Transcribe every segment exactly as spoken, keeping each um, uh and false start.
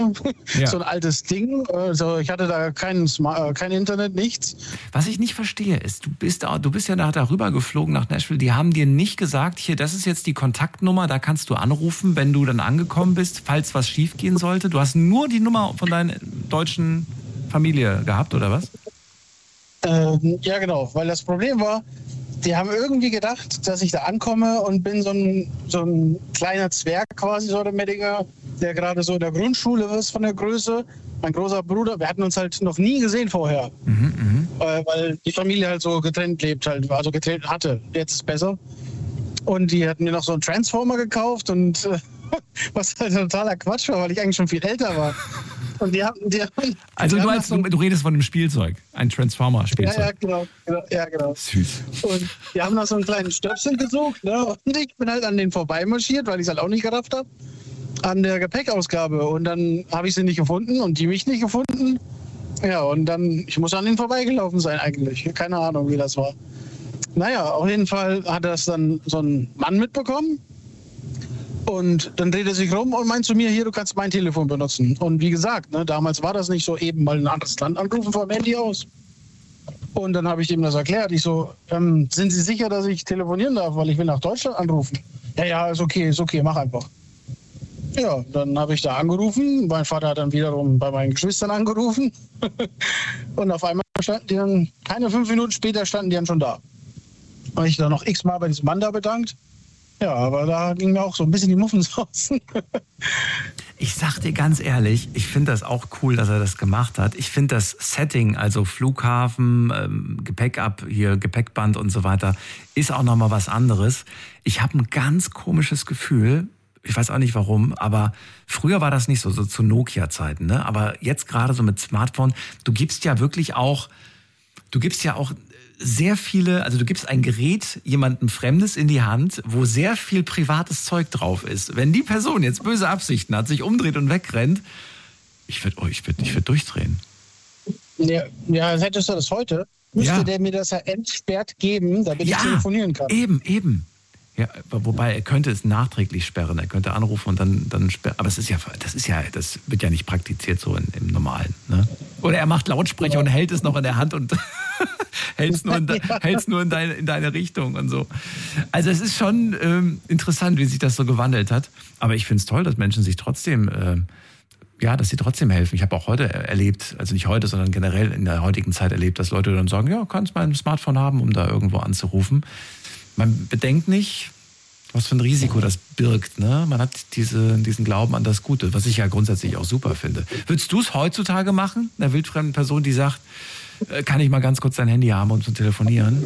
Ja. So ein altes Ding. Also ich hatte da kein, Smart, kein Internet, nichts. Was ich nicht verstehe ist, du bist, da, du bist ja da darüber geflogen nach Nashville. Die haben dir nicht gesagt, hier, das ist jetzt die Kontaktnummer, da kannst du anrufen, wenn du dann angekommen bist, falls was schief gehen sollte. Du hast nur die Nummer von deiner deutschen Familie gehabt, oder was? Ähm, ja, genau. Weil das Problem war, die haben irgendwie gedacht, dass ich da ankomme und bin so ein, so ein kleiner Zwerg quasi, so der Medinger, der gerade so in der Grundschule ist von der Größe. Mein großer Bruder, wir hatten uns halt noch nie gesehen vorher, Mhm, äh, weil die Familie halt so getrennt lebt, halt, also getrennt hatte. Jetzt ist es besser. Und die hatten mir noch so einen Transformer gekauft und äh, was halt totaler Quatsch war, weil ich eigentlich schon viel älter war. Und die haben, die haben, also die du, haben als, so, du redest von einem Spielzeug, ein Transformer-Spielzeug. Ja, ja, genau, genau, ja, genau. Süß. Und die haben nach so einen kleinen Stöpsel gesucht, ne? Und ich bin halt an denen vorbeimarschiert, weil ich es halt auch nicht gerafft habe, an der Gepäckausgabe. Und dann habe ich sie nicht gefunden und die mich nicht gefunden. Ja, und dann, ich muss an denen vorbeigelaufen sein eigentlich. Keine Ahnung, wie das war. Naja, auf jeden Fall hat das dann so ein Mann mitbekommen. Und dann dreht er sich rum und meint zu mir, hier, du kannst mein Telefon benutzen. Und wie gesagt, ne, damals war das nicht so, eben mal ein anderes Land anrufen vom Handy aus. Und dann habe ich ihm das erklärt. Ich so, ähm, sind Sie sicher, dass ich telefonieren darf, weil ich will nach Deutschland anrufen? Ja, ja, ist okay, ist okay, mach einfach. Ja, dann habe ich da angerufen. Mein Vater hat dann wiederum bei meinen Geschwistern angerufen. Und auf einmal standen die dann, keine fünf Minuten später standen die dann schon da. Habe ich dann noch x-mal bei diesem Mann da bedankt. Ja, aber da ging mir auch so ein bisschen die Muffen raus. Ich sag dir ganz ehrlich, ich finde das auch cool, dass er das gemacht hat. Ich finde das Setting, also Flughafen, ähm, Gepäck ab, hier Gepäckband und so weiter, ist auch nochmal was anderes. Ich habe ein ganz komisches Gefühl, ich weiß auch nicht warum, aber früher war das nicht so, so zu Nokia-Zeiten, ne? Aber jetzt gerade so mit Smartphone, du gibst ja wirklich auch, du gibst ja auch sehr viele, also du gibst ein Gerät jemandem Fremdes in die Hand, wo sehr viel privates Zeug drauf ist. Wenn die Person jetzt böse Absichten hat, sich umdreht und wegrennt, ich würde oh, ich würd, ich würd durchdrehen. Ja, ja, hättest du das heute, müsste Ja. der mir das ja entsperrt geben, damit Ja, ich telefonieren kann. Eben, eben. Ja, wobei er könnte es nachträglich sperren, er könnte anrufen und dann, dann sperren. Aber es ist ja, das ist ja, das wird ja nicht praktiziert so in, im Normalen. Ne? Oder er macht Lautsprecher und hält es noch in der Hand und hält es nur, in, de, hält's nur in, deine, in deine Richtung und so. Also es ist schon ähm, interessant, wie sich das so gewandelt hat. Aber ich finde es toll, dass Menschen sich trotzdem, äh, ja, dass sie trotzdem helfen. Ich habe auch heute erlebt, also nicht heute, sondern generell in der heutigen Zeit erlebt, dass Leute dann sagen, ja, kannst mein Smartphone haben, um da irgendwo anzurufen. Man bedenkt nicht, was für ein Risiko das birgt. Ne? Man hat diese, diesen Glauben an das Gute, was ich ja grundsätzlich auch super finde. Würdest du es heutzutage machen, einer wildfremden Person, die sagt, äh, kann ich mal ganz kurz dein Handy haben, um zu telefonieren?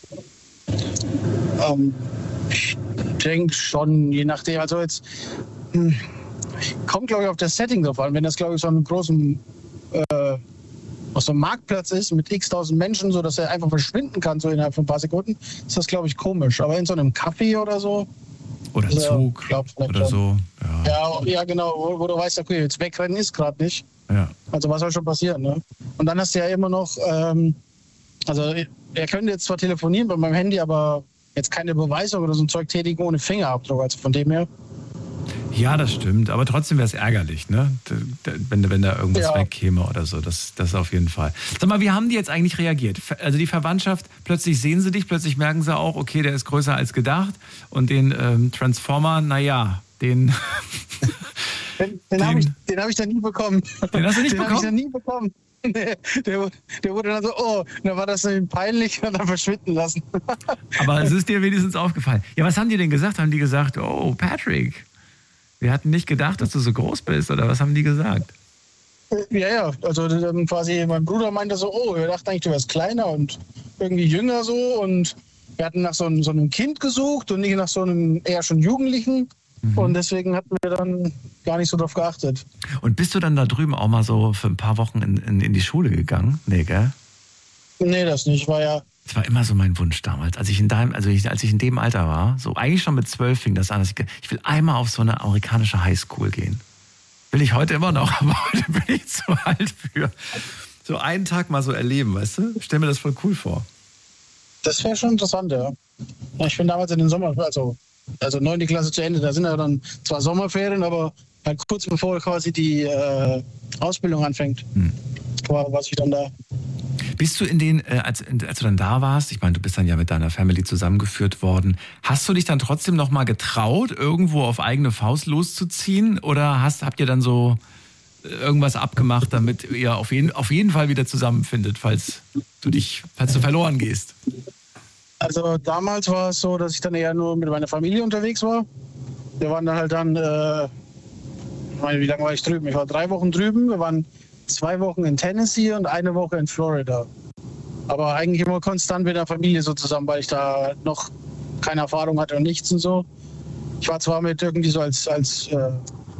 Ähm, ich denke schon, je nachdem. Also jetzt hm, kommt, glaube ich, auf das Setting drauf an. Wenn das, glaube ich, so einen großen äh, auf so einem Marktplatz ist mit x tausend Menschen, so dass er einfach verschwinden kann, so innerhalb von ein paar Sekunden, ist das, glaube ich, komisch. Aber in so einem Café oder so. Oder also, Zug glaub, oder so. Ja, ja, ja genau, wo, wo du weißt, okay, jetzt wegrennen ist gerade nicht. ja. Also was soll schon passieren, ne? Und dann hast du ja immer noch, ähm, also er könnte jetzt zwar telefonieren bei meinem Handy, aber jetzt keine Beweisung oder so ein Zeug tätigen ohne Fingerabdruck. Also von dem her. Ja, das stimmt. Aber trotzdem wäre es ärgerlich, ne? Wenn, wenn da irgendwas Ja. wegkäme oder so. Das, das auf jeden Fall. Sag mal, wie haben die jetzt eigentlich reagiert? Also die Verwandtschaft, plötzlich sehen sie dich, plötzlich merken sie auch, okay, der ist größer als gedacht. Und den ähm, Transformer, naja, den... Den, den habe ich, den hab ich dann nie bekommen. Den hast du nicht den bekommen? habe ich dann nie bekommen. Der, der, der wurde dann so, oh, dann war das so peinlich und dann verschwinden lassen. Aber es ist dir wenigstens aufgefallen. Ja, was haben die denn gesagt? Haben die gesagt, oh, Patrick, wir hatten nicht gedacht, dass du so groß bist, oder was haben die gesagt? Ja, ja, also dann quasi mein Bruder meinte so, oh, wir dachten eigentlich, du wärst kleiner und irgendwie jünger so und wir hatten nach so einem, so einem Kind gesucht und nicht nach so einem eher schon Jugendlichen mhm. und deswegen hatten wir dann gar nicht so drauf geachtet. Und bist du dann da drüben auch mal so für ein paar Wochen in, in, in die Schule gegangen? Nee, gell? Nee, das nicht, war ja... Das war immer so mein Wunsch damals, als ich in deinem, also ich, als ich in dem Alter war, so eigentlich schon mit zwölf fing das an, dass ich, ich will einmal auf so eine amerikanische Highschool gehen. Will ich heute immer noch, aber heute bin ich zu alt für. So einen Tag mal so erleben, weißt du? Stell mir das voll cool vor. Das wäre schon interessant, ja. Ich bin damals in den Sommer, also, also neunte Klasse zu Ende, da sind ja dann zwar Sommerferien, aber Halt kurz bevor quasi die äh, Ausbildung anfängt, hm. war, war ich dann da. Bist du in den, äh, als, als du dann da warst, ich meine, du bist dann ja mit deiner Family zusammengeführt worden, hast du dich dann trotzdem noch mal getraut, irgendwo auf eigene Faust loszuziehen? Oder hast, habt ihr dann so irgendwas abgemacht, damit ihr auf jeden, auf jeden Fall wieder zusammenfindet, falls du dich, falls du verloren gehst? Also damals war es so, dass ich dann eher nur mit meiner Familie unterwegs war. Wir waren dann halt dann, äh, ich meine, wie lange war ich drüben? Ich war drei Wochen drüben, wir waren zwei Wochen in Tennessee und eine Woche in Florida. Aber eigentlich immer konstant mit der Familie so zusammen, weil ich da noch keine Erfahrung hatte und nichts und so. Ich war zwar mit irgendwie so als, als, äh,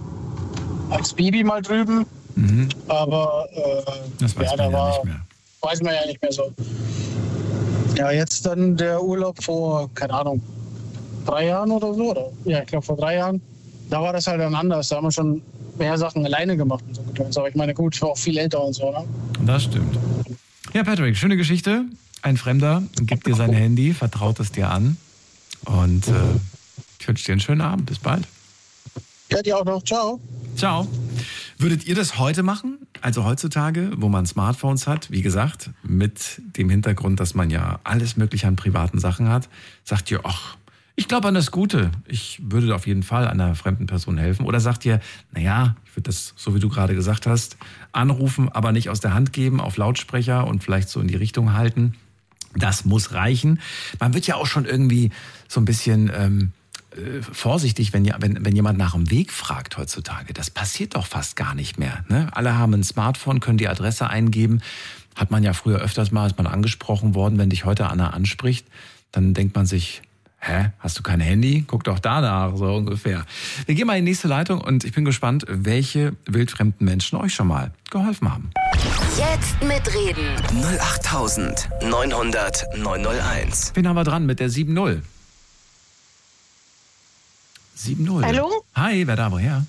als Baby mal drüben, mhm. aber äh, das weiß ja, man da ja war, nicht mehr. Weiß man ja nicht mehr so. Ja, jetzt dann der Urlaub vor, keine Ahnung, drei Jahren oder so. Oder? Ja, ich glaube vor drei Jahren. Da war das halt dann anders. Da haben wir schon mehr Sachen alleine gemacht und so. Aber ich meine, gut, ich war auch viel älter und so, ne? Das stimmt. Ja, Patrick, schöne Geschichte. Ein Fremder gibt dir sein Handy, vertraut es dir an. Und äh, ich wünsche dir einen schönen Abend. Bis bald. Ja, dir auch noch. Ciao. Ciao. Würdet ihr das heute machen? Also heutzutage, wo man Smartphones hat, wie gesagt, mit dem Hintergrund, dass man ja alles Mögliche an privaten Sachen hat, sagt ihr, ach, ich glaube an das Gute. Ich würde auf jeden Fall einer fremden Person helfen. Oder sagt ihr, naja, ich würde das, so wie du gerade gesagt hast, anrufen, aber nicht aus der Hand geben, auf Lautsprecher und vielleicht so in die Richtung halten. Das muss reichen. Man wird ja auch schon irgendwie so ein bisschen ähm, äh, vorsichtig, wenn, wenn, wenn jemand nach dem Weg fragt heutzutage. Das passiert doch fast gar nicht mehr. Ne? Alle haben ein Smartphone, können die Adresse eingeben. Hat man ja früher öfters mal, ist man angesprochen worden. Wenn dich heute einer anspricht, dann denkt man sich, hä, hast du kein Handy? Guck doch danach, so ungefähr. Wir gehen mal in die nächste Leitung und ich bin gespannt, welche wildfremden Menschen euch schon mal geholfen haben. Jetzt mitreden. null acht neun hundert neun null eins. Wen haben wir dran mit der sieben null? sieben null. Hallo? Hi, wer da, woher?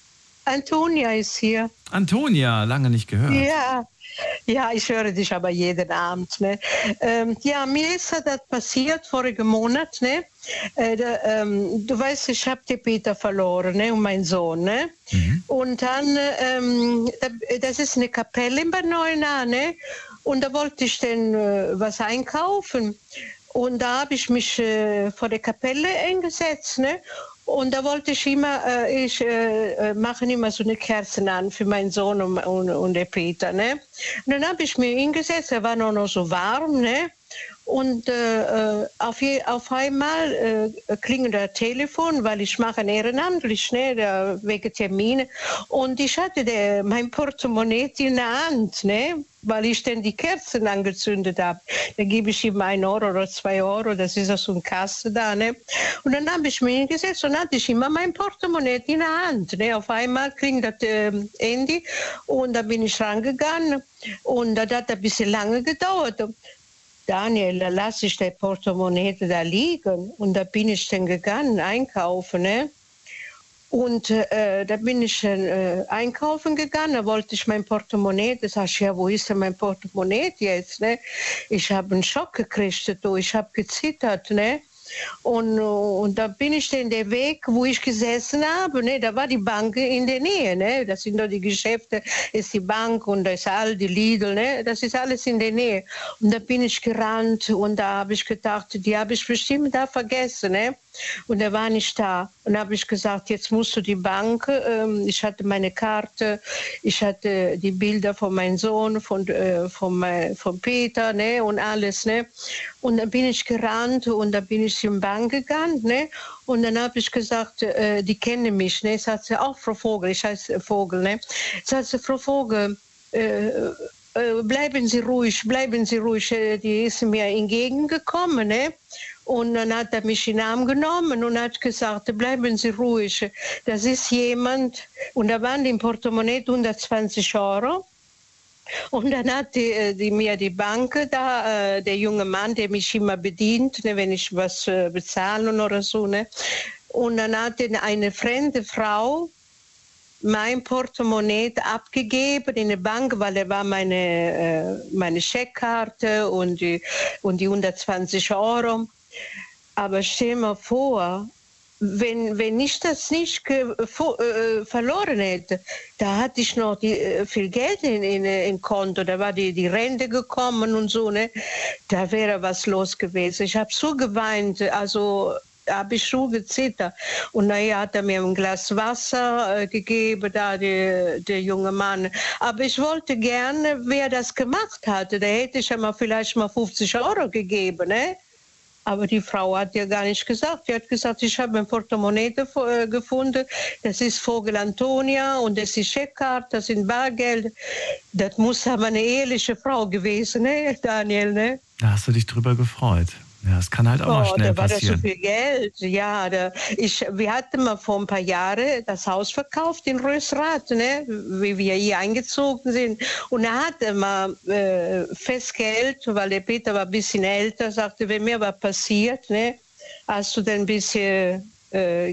Antonia ist hier. Antonia, lange nicht gehört. Ja. Ja, ich höre dich aber jeden Abend. Ne? Ähm, ja, mir ist das passiert vorigen Monat. Ne? Äh, da, ähm, du weißt, ich habe den Peter verloren, ne? Und meinen Sohn. Ne? Mhm. Und dann, ähm, das ist eine Kapelle in Bad Neuenahr, ne? Und da wollte ich dann äh, was einkaufen. Und da habe ich mich äh, vor der Kapelle eingesetzt, ne? Und da wollte ich immer, äh, ich äh, mache immer so eine Kerzen an für meinen Sohn und, und, und den Peter, ne? Und dann habe ich mich hingesetzt, er war noch, noch so warm, ne? Und äh, auf, je, auf einmal äh, klingelt das Telefon, weil ich mache ehrenamtlich, ne, da, wegen Termine. Und ich hatte der, mein Portemonnaie in der Hand, ne, weil ich dann die Kerzen angezündet habe. Da gebe ich ihm ein Euro oder zwei Euro, das ist ja so eine Kasse da. Ne. Und dann habe ich mich hingesetzt und hatte ich immer mein Portemonnaie in der Hand. Ne. Auf einmal klingelt das äh, Handy und da bin ich rangegangen und das hat ein bisschen lange gedauert. Daniel, da lasse ich das Portemonnaie da liegen. Und da bin ich dann gegangen, einkaufen. Ne? Und äh, da bin ich äh, einkaufen gegangen, da wollte ich mein Portemonnaie. Da sag ich, ja, wo ist denn mein Portemonnaie jetzt? Ne? Ich habe einen Schock gekriegt, ich habe gezittert. Ne? Und, und da bin ich dann den Weg, wo ich gesessen habe, ne, da war die Bank in der Nähe, ne, das sind doch die Geschäfte, ist die Bank und da ist all die Lidl, ne, das ist alles in der Nähe. Und da bin ich gerannt und da habe ich gedacht, die habe ich bestimmt da vergessen, ne. Und er war nicht da. Und da habe ich gesagt, jetzt musst du die Bank, ähm, ich hatte meine Karte, ich hatte die Bilder von meinem Sohn, von, äh, von, mein, von Peter, ne, und alles, ne. Und dann bin ich gerannt und dann bin ich in die Bank gegangen, ne. Und dann habe ich gesagt, äh, die kennen mich, ne. Sagt sie, auch Frau Vogel, ich heiße Vogel, ne. Sagt sie, Frau Vogel, äh, äh, bleiben Sie ruhig, bleiben Sie ruhig. Die ist mir entgegengekommen, ne. Und dann hat er mich in den Arm genommen und hat gesagt, bleiben Sie ruhig. Das ist jemand, und da waren im Portemonnaie hundertzwanzig Euro. Und dann hat die, die, mir die Bank da, äh, der junge Mann, der mich immer bedient, ne, wenn ich was äh, bezahlen oder so. Ne. Und dann hat eine fremde Frau mein Portemonnaie abgegeben in der Bank, weil er war meine, äh, meine Scheckkarte und die, und die hundertzwanzig Euro. Aber stell dir mal vor, wenn, wenn ich das nicht ge, vo, äh, verloren hätte, da hatte ich noch die, äh, viel Geld in, in, in Konto, da war die, die Rente gekommen und so, ne? Da wäre was los gewesen. Ich habe so geweint, also habe ich so gezittert. Und naja, hat er mir ein Glas Wasser äh, gegeben, da die, der junge Mann. Aber ich wollte gerne, wer das gemacht hatte, da hätte ich ja mal vielleicht mal fünfzig Euro gegeben, ne? Aber die Frau hat ja gar nicht gesagt. Die hat gesagt, ich habe ein Portemonnaie äh, gefunden. Das ist Vogel Antonia und das ist Checkkarte, das sind Bargeld. Das muss aber eine ehrliche Frau gewesen, ne, Daniel, ne? Da hast du dich drüber gefreut. Ja, es kann halt auch oh, mal schnell da war passieren. Das so viel Geld. Ja, da, ich, wir hatten mal vor ein paar Jahren das Haus verkauft in Rösrath, ne, wie wir hier eingezogen sind. Und er hatte mal äh, Festgeld, weil der Peter war ein bisschen älter, sagte, wenn mir was passiert, ne, hast du denn ein bisschen äh,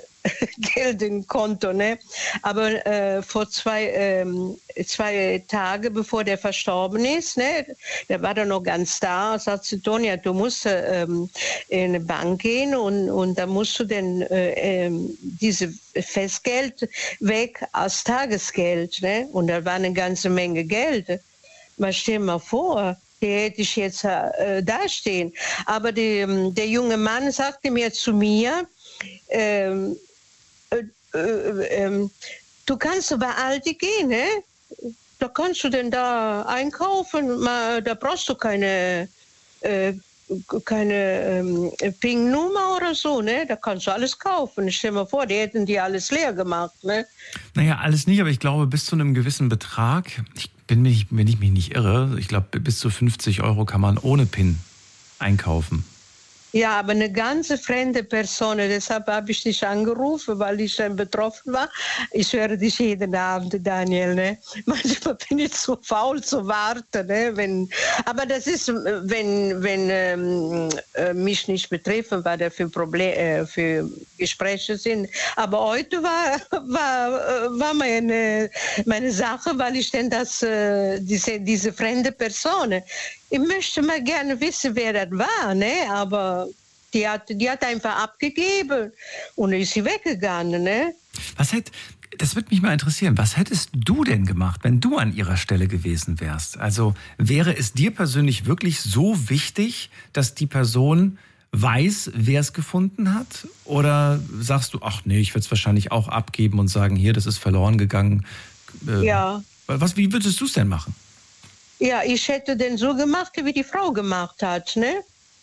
Geld im Konto, ne? Aber äh, vor zwei, ähm, zwei Tagen, bevor der verstorben ist, ne, der war dann noch ganz da, sagt sie, Tonja, du musst ähm, in eine Bank gehen und, und da musst du dann äh, ähm, diese Festgeld weg als Tagesgeld, ne? Und da war eine ganze Menge Geld. Mal stell mal vor, die hätte ich jetzt äh, dastehen. Aber die, der junge Mann sagte mir zu mir, ähm, Äh, äh, du kannst bei Aldi gehen, ne? Da kannst du denn da einkaufen, mal, da brauchst du keine, äh, keine ähm, Ping-Nummer oder so, ne? Da kannst du alles kaufen. Stell dir mal vor, die hätten die alles leer gemacht, ne? Naja, alles nicht, aber ich glaube, bis zu einem gewissen Betrag, ich bin mich, wenn ich mich nicht irre, ich glaube, bis zu fünfzig Euro kann man ohne PIN einkaufen. Ja, aber eine ganze fremde Person, deshalb habe ich dich angerufen, weil ich dann betroffen war. Ich höre dich jeden Abend, Daniel, ne? Manchmal bin ich so faul zu warten, ne? Wenn, aber das ist, wenn, wenn ähm, äh, mich nicht betreffen, was da für Probleme, äh, für Gespräche sind. Aber heute war, war, war meine, meine Sache, weil ich denn das, äh, diese, diese fremde Person, ich möchte mal gerne wissen, wer das war, ne? Aber die hat, die hat einfach abgegeben und ist sie weggegangen, ne? Was hätt, das würde mich mal interessieren, was hättest du denn gemacht, wenn du an ihrer Stelle gewesen wärst? Also wäre es dir persönlich wirklich so wichtig, dass die Person weiß, wer es gefunden hat? Oder sagst du, ach nee, ich würde es wahrscheinlich auch abgeben und sagen, hier, das ist verloren gegangen. Äh, ja. Was, wie würdest du es denn machen? Ja, ich hätte den so gemacht, wie die Frau gemacht hat, ne?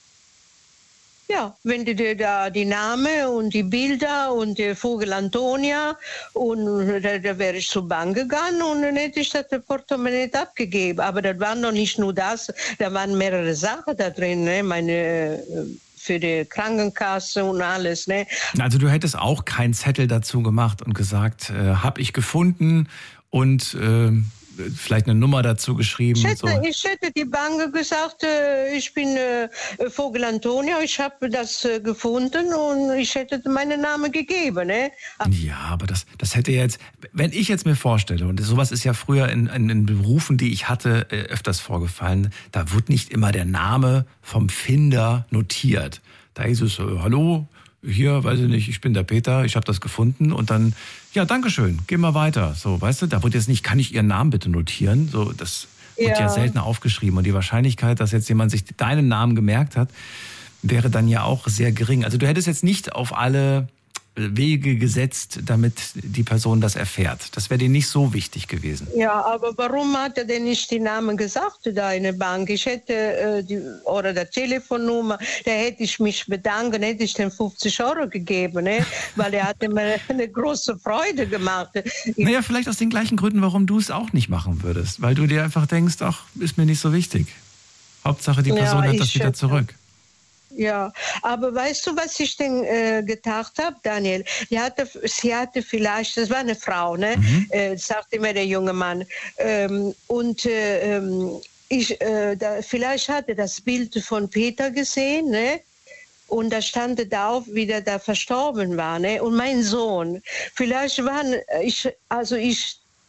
Ja, wenn du dir da die Name und die Bilder und der Vogel Antonia und da, da wäre ich zur Bank gegangen und dann hätte ich das Portemonnaie abgegeben. Aber das war noch nicht nur das, da waren mehrere Sachen da drin, ne? Meine für die Krankenkasse und alles, ne? Also du hättest auch keinen Zettel dazu gemacht und gesagt, äh, habe ich gefunden und äh vielleicht eine Nummer dazu geschrieben. Ich hätte, so. ich hätte die Bank gesagt, äh, ich bin äh, Vogel Antonia, ich habe das äh, gefunden und ich hätte meinen Namen gegeben. Ne? Ja, aber das, das hätte jetzt, wenn ich jetzt mir vorstelle, und sowas ist ja früher in, in, in Berufen, die ich hatte, äh, öfters vorgefallen, da wurde nicht immer der Name vom Finder notiert. Da ist es, äh, hallo, hier, weiß ich nicht, ich bin der Peter, ich habe das gefunden und dann, ja, dankeschön, geh mal weiter. So, weißt du, da wird jetzt nicht, kann ich Ihren Namen bitte notieren? So, das wird ja, ja selten aufgeschrieben und die Wahrscheinlichkeit, dass jetzt jemand sich deinen Namen gemerkt hat, wäre dann ja auch sehr gering. Also du hättest jetzt nicht auf alle Wege gesetzt, damit die Person das erfährt. Das wäre dir nicht so wichtig gewesen. Ja, aber warum hat er denn nicht die Namen gesagt, deine Bank? Ich hätte, äh, die, oder der Telefonnummer, da hätte ich mich bedankt, hätte ich den fünfzig Euro gegeben, ne? Weil er hatte mir eine große Freude gemacht. Naja, vielleicht aus den gleichen Gründen, warum du es auch nicht machen würdest. Weil du dir einfach denkst, ach, ist mir nicht so wichtig. Hauptsache, die Person ja, hat das wieder zurück. Ja, aber weißt du, was ich denn äh, gedacht habe, Daniel? Die hatte, sie hatte vielleicht, das war eine Frau, ne? Mhm. Äh, sagte mir der junge Mann. Ähm, und äh, ich, äh, da, vielleicht hatte das Bild von Peter gesehen, ne? Und da stand drauf, wie der da verstorben war, ne? Und mein Sohn. Vielleicht waren, ich, also ich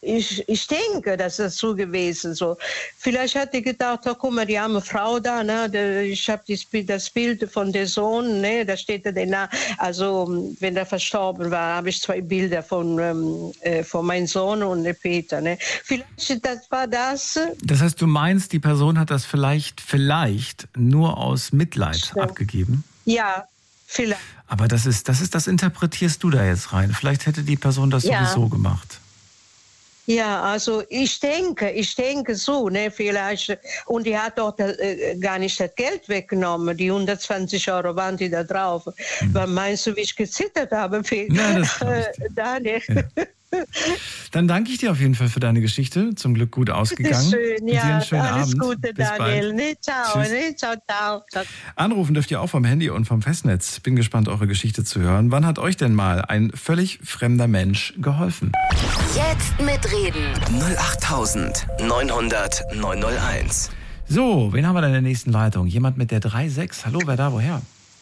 ich, ich denke, dass das so gewesen so. Vielleicht hat er gedacht, oh, guck mal, die arme Frau da, ne? Ich habe das Bild von der Sohn, ne? Da steht er danach. Also wenn er verstorben war, habe ich zwei Bilder von, ähm, äh, von meinem Sohn und Peter. Ne? Vielleicht das war das. Das heißt, du meinst, die Person hat das vielleicht, vielleicht nur aus Mitleid Stimmt. abgegeben? Ja, vielleicht. Aber das ist, das ist, das interpretierst du da jetzt rein. Vielleicht hätte die Person das Ja. sowieso gemacht. Ja, also ich denke, ich denke so, ne, vielleicht, und die hat doch äh, gar nicht das Geld weggenommen, die hundertzwanzig Euro waren die da drauf. Mhm. Was meinst du, wie ich gezittert habe? Ja, das äh, Daniel. Ja. Dann danke ich dir auf jeden Fall für deine Geschichte. Zum Glück gut ausgegangen. Schön, ja. Dir einen schönen Alles Abend. Gute, Bis Daniel. bald. Ne, ciao, Tschüss. ne, ciao, ciao, ciao. Anrufen dürft ihr auch vom Handy und vom Festnetz. Bin gespannt, eure Geschichte zu hören. Wann hat euch denn mal ein völlig fremder Mensch geholfen? Jetzt mitreden. null acht neunhundert neunhunderteins. So, wen haben wir denn in der nächsten Leitung? Jemand mit der drei sechs. Hallo, wer da, woher?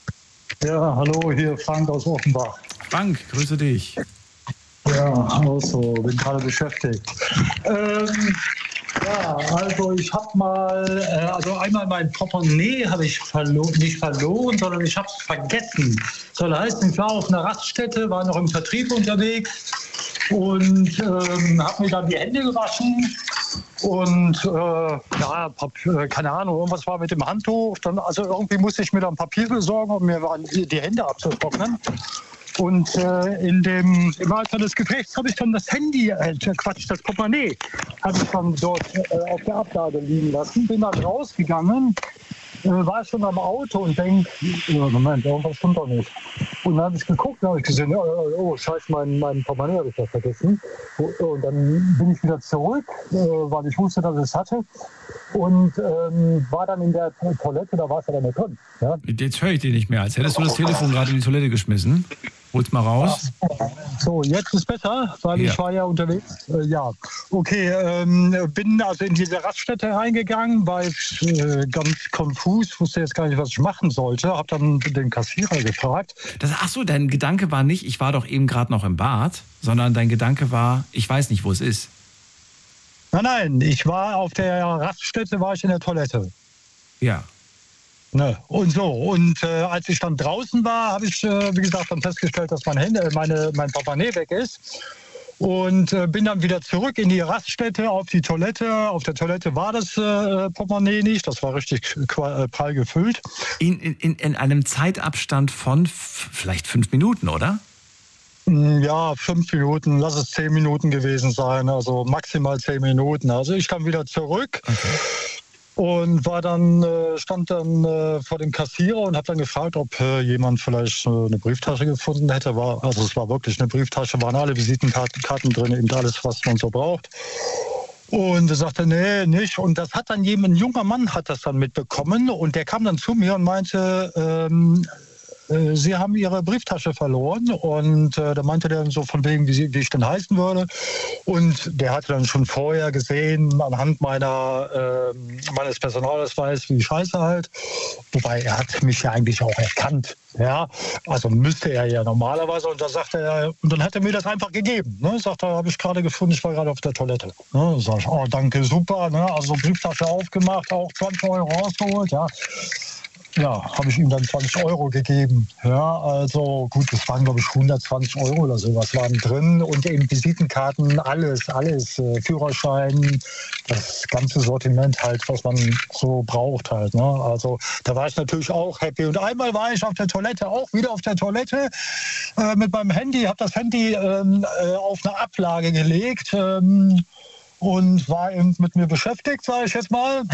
Ja, hallo, hier Frank aus Offenbach. Frank, grüße dich. Ja, also, bin gerade beschäftigt. Ähm, ja, also ich habe mal, äh, also einmal mein Portemonnaie habe ich verlo- nicht verloren, sondern ich habe es vergessen. Soll heißen, ich war auf einer Raststätte, war noch im Vertrieb unterwegs und ähm, habe mir dann die Hände gewaschen und äh, ja, Papier, keine Ahnung, irgendwas war mit dem Handtuch. Dann, also irgendwie musste ich mir dann Papier besorgen, um mir die, die Hände abzutrocknen. Und äh, in dem, im Eifer des Gefechts habe ich dann das Handy, äh, Quatsch, das Portemonnaie, habe ich dann dort äh, auf der Ablage liegen lassen. Bin dann rausgegangen, äh, war schon am Auto und denke, äh, Moment, irgendwas stimmt doch nicht. Und dann habe ich geguckt und habe ich gesehen, oh, oh scheiße, mein, mein Portemonnaie habe ich ja vergessen. Und dann bin ich wieder zurück, äh, weil ich wusste, dass ich es hatte. Und ähm, war dann in der Toilette, da war es ja dann nicht drin. Ja? Jetzt höre ich dich nicht mehr, als hättest du das Telefon gerade in die Toilette geschmissen. Hol's mal raus. So, jetzt ist besser, weil Ja. ich war ja unterwegs. Äh, ja, okay, ähm, bin also in diese Raststätte reingegangen, war ich äh, ganz konfus, wusste jetzt gar nicht, was ich machen sollte. Hab dann den Kassierer gefragt. Das, ach so, dein Gedanke war nicht, ich war doch eben gerade noch im Bad, sondern dein Gedanke war, ich weiß nicht, wo es ist. Nein, nein, ich war auf der Raststätte, war ich in der Toilette. Ja. Ne, und so, und äh, als ich dann draußen war, habe ich, äh, wie gesagt, dann festgestellt, dass mein, Handy, meine, mein Portemonnaie weg ist. Und äh, bin dann wieder zurück in die Raststätte, auf die Toilette. Auf der Toilette war das äh, Portemonnaie nicht, das war richtig äh, prall gefüllt. In, in, in einem Zeitabstand von f- vielleicht fünf Minuten, oder? Ja, fünf Minuten, lass es zehn Minuten gewesen sein, also maximal zehn Minuten. Also ich kam wieder zurück. Okay. Und war dann, äh, stand dann äh, vor dem Kassierer und habe dann gefragt, ob äh, jemand vielleicht äh, eine Brieftasche gefunden hätte. War, also es war wirklich eine Brieftasche, waren alle Visitenkarten Karten drin, eben alles, was man so braucht. Und er sagte, nee, nicht. Und das hat dann jemand, ein junger Mann hat das dann mitbekommen und der kam dann zu mir und meinte, ähm, Sie haben Ihre Brieftasche verloren und äh, da meinte der so von wegen, wie, wie ich denn heißen würde. Und der hatte dann schon vorher gesehen, anhand meiner, äh, meines Personalausweises, wie ich heiße halt. Wobei er hat mich ja eigentlich auch erkannt. Ja, also müsste er ja normalerweise. Und da sagte er, und dann hat er mir das einfach gegeben. Ne? Sagt er, habe ich gerade gefunden, ich war gerade auf der Toilette. Ne? Sag ich, oh danke, super. Ne? Also Brieftasche aufgemacht, auch zwanzig Euro rausgeholt, ja. Ja, habe ich ihm dann zwanzig Euro gegeben. Ja, also gut, das waren glaube ich hundertzwanzig Euro oder sowas waren drin und eben Visitenkarten, alles, alles, äh, Führerschein, das ganze Sortiment halt, was man so braucht halt. Ne? Also da war ich natürlich auch happy. Und einmal war ich auf der Toilette, auch wieder auf der Toilette äh, mit meinem Handy, habe das Handy ähm, äh, auf eine Ablage gelegt. Ähm, Und war eben mit mir beschäftigt, sage ich jetzt mal.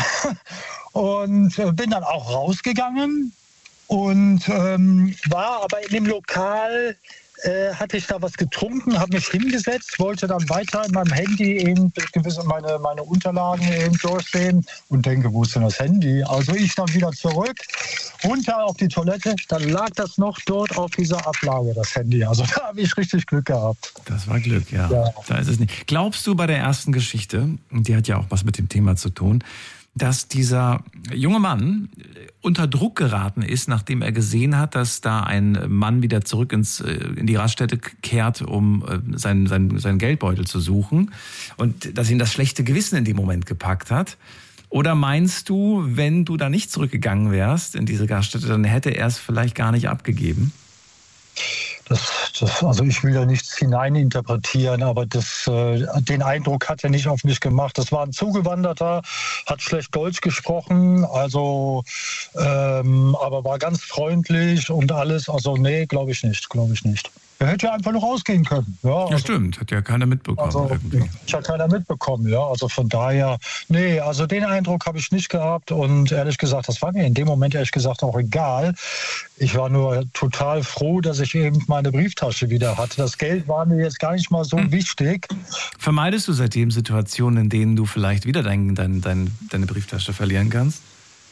Und äh, bin dann auch rausgegangen und ähm, war aber in dem Lokal, äh, hatte ich da was getrunken, habe mich hingesetzt, wollte dann weiter in meinem Handy eben gewisse meine, meine Unterlagen eben durchsehen und denke, wo ist denn das Handy? Also ich dann wieder zurück, runter auf die Toilette, dann lag das noch dort auf dieser Ablage, das Handy. Also da habe ich richtig Glück gehabt. Das war Glück, ja. Ja. Da ist es nicht. Glaubst du bei der ersten Geschichte, und die hat ja auch was mit dem Thema zu tun, dass dieser junge Mann unter Druck geraten ist, nachdem er gesehen hat, dass da ein Mann wieder zurück ins, in die Raststätte kehrt, um seinen, seinen, seinen Geldbeutel zu suchen und dass ihn das schlechte Gewissen in dem Moment gepackt hat? Oder meinst du, wenn du da nicht zurückgegangen wärst in diese Gaststätte, dann hätte er es vielleicht gar nicht abgegeben? Das, das, also ich will ja nichts hineininterpretieren, aber das, äh, den Eindruck hat er nicht auf mich gemacht. Das war ein Zugewanderter, hat schlecht Deutsch gesprochen, also ähm, aber war ganz freundlich und alles. Also nee, glaube ich nicht, glaube ich nicht. Er hätte ja einfach noch rausgehen können. Ja, also, ja stimmt, hat ja keiner mitbekommen. Also, irgendwie. Ich habe keiner mitbekommen, ja. Also von daher, nee, also den Eindruck habe ich nicht gehabt und ehrlich gesagt, das war mir in dem Moment ehrlich gesagt auch egal. Ich war nur total froh, dass ich eben meine Brieftasche wieder hatte. Das Geld war mir jetzt gar nicht mal so hm. wichtig. Vermeidest du seitdem Situationen, in denen du vielleicht wieder dein, dein, dein, deine Brieftasche verlieren kannst?